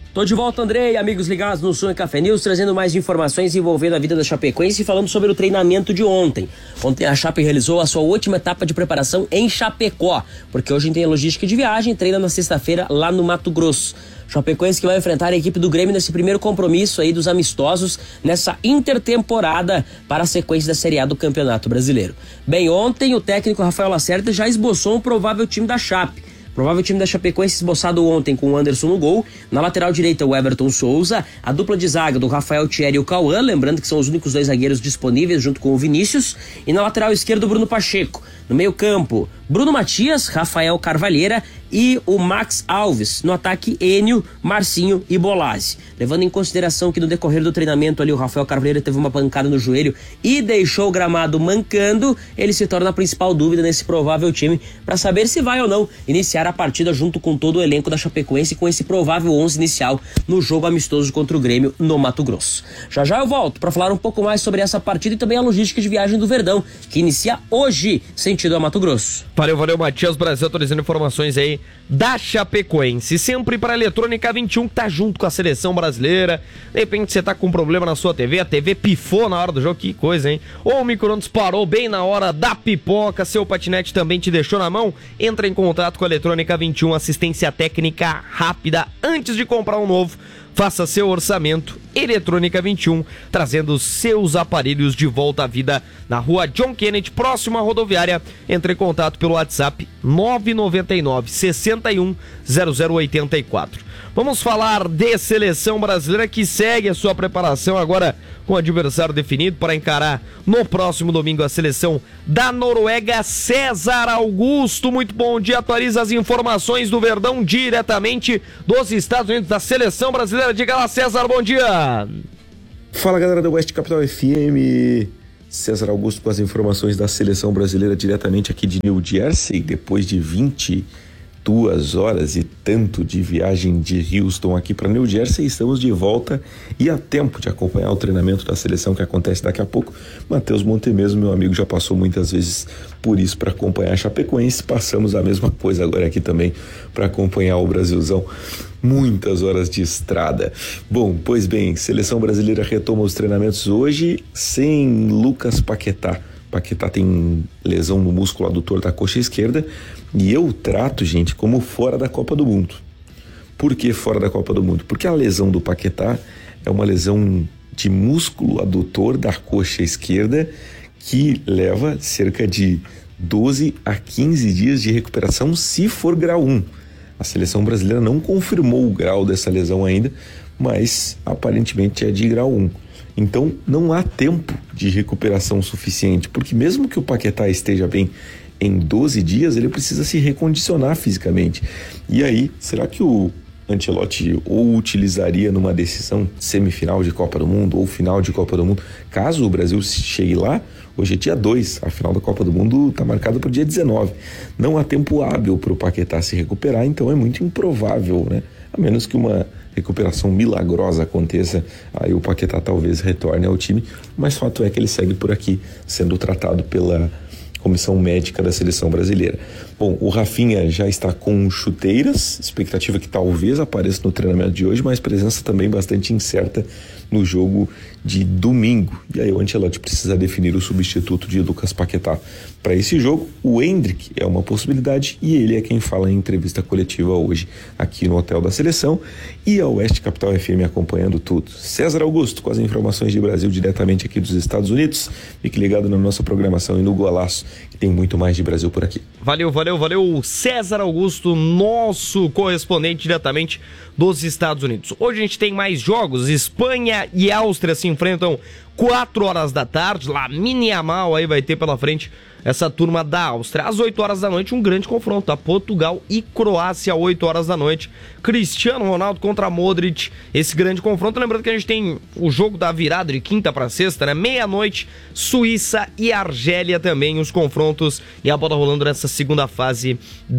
Tô de volta, Andrei, amigos ligados no Som e Café News, trazendo mais informações envolvendo a vida da Chapecoense e falando sobre o treinamento de ontem. Ontem a Chape realizou a sua última etapa de preparação em Chapecó, porque hoje tem a logística de viagem e treina na sexta-feira lá no Mato Grosso. Chapecoense que vai enfrentar a equipe do Grêmio nesse primeiro compromisso aí dos amistosos nessa intertemporada para a sequência da Série A do Campeonato Brasileiro. Bem, ontem o técnico Rafael Lacerda já esboçou um provável time da Chape. Provável time da Chapecoense esboçado ontem com o Anderson no gol. Na lateral direita, o Everton Souza. A dupla de zaga do Rafael Thierry e o Cauã, lembrando que são os únicos dois zagueiros disponíveis junto com o Vinícius. E na lateral esquerda, o Bruno Pacheco. No meio campo, Bruno Matias, Rafael Carvalheira e o Max Alves. No ataque, Enio, Marcinho e Bolazzi. Levando em consideração que no decorrer do treinamento ali o Rafael Carvalheira teve uma pancada no joelho e deixou o gramado mancando, ele se torna a principal dúvida nesse provável time para saber se vai ou não iniciar a partida junto com todo o elenco da Chapecoense com esse provável onze inicial no jogo amistoso contra o Grêmio no Mato Grosso. Já já eu volto para falar um pouco mais sobre essa partida e também a logística de viagem do Verdão, que inicia hoje, sentido a Mato Grosso. Valeu, valeu, Matias Brasil, atualizando informações aí da Chapecoense. Sempre para a Eletrônica vinte e um, que tá junto com a seleção brasileira. De repente você tá com um problema na sua T V, a T V pifou na hora do jogo, que coisa, hein? Ou o micro-ondas parou bem na hora da pipoca, seu patinete também te deixou na mão. Entra em contato com a Eletrônica vinte e um, assistência técnica rápida antes de comprar um novo. Faça seu orçamento. Eletrônica vinte e um, trazendo seus aparelhos de volta à vida na rua John Kennedy, próximo à rodoviária. Entre em contato pelo WhatsApp nove nove nove, seis um, zero zero oito quatro. Vamos falar de seleção brasileira que segue a sua preparação agora com o adversário definido para encarar no próximo domingo a seleção da Noruega. César Augusto, muito bom dia, atualiza as informações do Verdão diretamente dos Estados Unidos, da seleção brasileira. Diga lá, César, bom dia. Fala, galera da West Capital F M, César Augusto com as informações da seleção brasileira diretamente aqui de New Jersey, depois de vinte e duas horas e tanto de viagem de Houston aqui para New Jersey. Estamos de volta e a tempo de acompanhar o treinamento da seleção que acontece daqui a pouco. Matheus Montemesmo, meu amigo, já passou muitas vezes por isso para acompanhar a Chapecoense. Passamos a mesma coisa agora aqui também para acompanhar o Brasilzão. Muitas horas de estrada. Bom, pois bem, seleção brasileira retoma os treinamentos hoje sem Lucas Paquetá. Paquetá tem lesão no músculo adutor da coxa esquerda e eu trato, gente, como fora da Copa do Mundo. Por que fora da Copa do Mundo? Porque a lesão do Paquetá é uma lesão de músculo adutor da coxa esquerda que leva cerca de doze a quinze dias de recuperação se for grau um. A seleção brasileira não confirmou o grau dessa lesão ainda, mas aparentemente é de grau um. Então não há tempo de recuperação suficiente, porque mesmo que o Paquetá esteja bem em doze dias, ele precisa se recondicionar fisicamente. E aí, será que o Ancelotti ou utilizaria numa decisão semifinal de Copa do Mundo ou final de Copa do Mundo, caso o Brasil chegue lá? Hoje é dia dois, a final da Copa do Mundo está marcada para o dia dezenove. Não há tempo hábil para o Paquetá se recuperar, então é muito improvável, né? A menos que uma recuperação milagrosa aconteça, aí o Paquetá talvez retorne ao time, mas fato é que ele segue por aqui, sendo tratado pela comissão médica da seleção brasileira. Bom, o Rafinha já está com chuteiras, expectativa que talvez apareça no treinamento de hoje, mas presença também bastante incerta no jogo de domingo. E aí o Ancelotti precisa definir o substituto de Lucas Paquetá para esse jogo. O Endrick é uma possibilidade e ele é quem fala em entrevista coletiva hoje aqui no Hotel da Seleção e a Oeste Capital F M acompanhando tudo. César Augusto com as informações de Brasil diretamente aqui dos Estados Unidos. Fique ligado na nossa programação e no Golaço, que tem muito mais de Brasil por aqui. Valeu, valeu, valeu, César Augusto, nosso correspondente diretamente dos Estados Unidos. Hoje a gente tem mais jogos. Espanha e Áustria se enfrentam quatro horas da tarde, lá Lamine Yamal aí vai ter pela frente essa turma da Áustria. Às oito horas da noite, um grande confronto, tá? Portugal e Croácia, oito horas da noite. Cristiano Ronaldo contra Modric, esse grande confronto. Lembrando que a gente tem o jogo da virada de quinta para sexta, né? Meia-noite, Suíça e Argélia também, os confrontos. E a bola rolando nessa segunda fase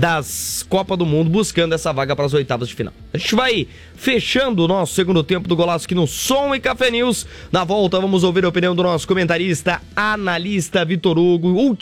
das Copa do Mundo, buscando essa vaga para as oitavas de final. A gente vai fechando o nosso segundo tempo do Golaço aqui no Som e Café News. Na volta, vamos ouvir a opinião do nosso comentarista, analista Vitor Hugo. Última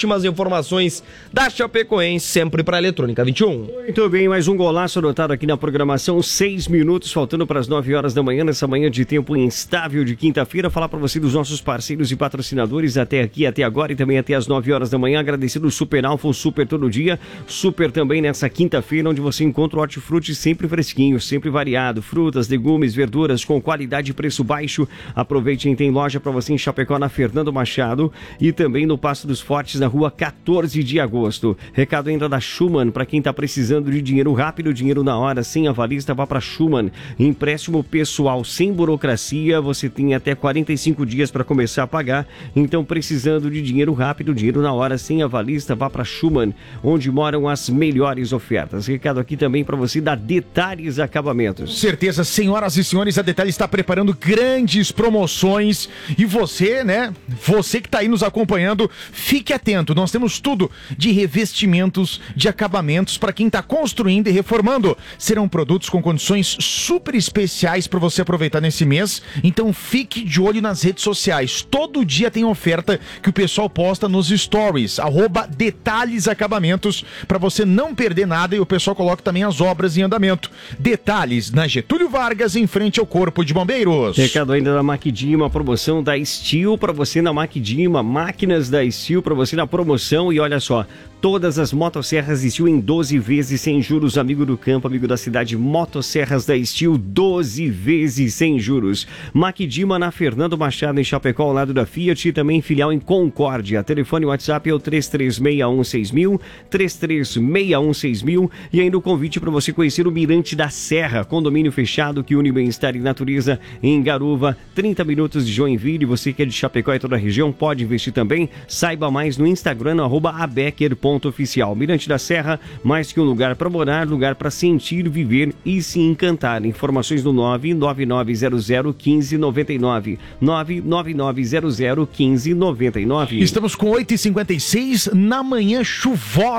últimas informações da Chapecoense, sempre para a Eletrônica vinte e um. Muito bem, mais um golaço anotado aqui na programação, seis minutos, faltando para as nove horas da manhã, nessa manhã de tempo instável de quinta-feira. Falar para você dos nossos parceiros e patrocinadores até aqui, até agora e também até as nove horas da manhã. Agradecendo o Super Alfa, o Super todo dia, Super também nessa quinta-feira, onde você encontra o hortifruti sempre fresquinho, sempre variado, frutas, legumes, verduras com qualidade e preço baixo. Aproveite, tem loja para você em Chapecó, na Fernando Machado e também no Passo dos Fortes, na rua quatorze de agosto. Recado ainda da Schumann, para quem está precisando de dinheiro rápido, dinheiro na hora, sem avalista, vá para Schumann. Empréstimo pessoal sem burocracia, você tem até quarenta e cinco dias para começar a pagar. Então, precisando de dinheiro rápido, dinheiro na hora, sem avalista, vá para Schumann, onde moram as melhores ofertas. Recado aqui também para você da Detalhes Acabamentos. Certeza, senhoras e senhores, a Detalhes está preparando grandes promoções e você, né, você que está aí nos acompanhando, fique atento, nós temos tudo de revestimentos, de acabamentos para quem está construindo e reformando. Serão produtos com condições super especiais para você aproveitar nesse mês, então fique de olho nas redes sociais. Todo dia tem oferta que o pessoal posta nos stories, arroba Detalhes Acabamentos, para você não perder nada, e o pessoal coloca também as obras em andamento. Detalhes na Getúlio Vargas, em frente ao Corpo de Bombeiros. Recado ainda da Maquidima, a promoção da Steel para você na Maquidima, máquinas da Steel para você na promoção. E olha só, todas as motosserras Steel em doze vezes sem juros, amigo do campo, amigo da cidade. Motosserras da Steel, doze vezes sem juros. Maquidima na Fernando Machado, em Chapecó, ao lado da Fiat, e também filial em Concórdia. Telefone WhatsApp é o três três seis um seis mil, três três seis um seis mil. E ainda o convite para você conhecer o Mirante da Serra, condomínio fechado que une bem-estar e natureza em Garuva, trinta minutos de Joinville. Você que é de Chapecó e toda a região pode investir também. Saiba mais no Instagram, no arroba abecker ponto oficial. Mirante da Serra, mais que um lugar para morar, lugar para sentir, viver e se encantar. Informações no nove nove nove zero zero um cinco nove nove, nove nove nove zero zero um cinco nove nove. Estamos com oito e cinquenta e seis na manhã chuvosa.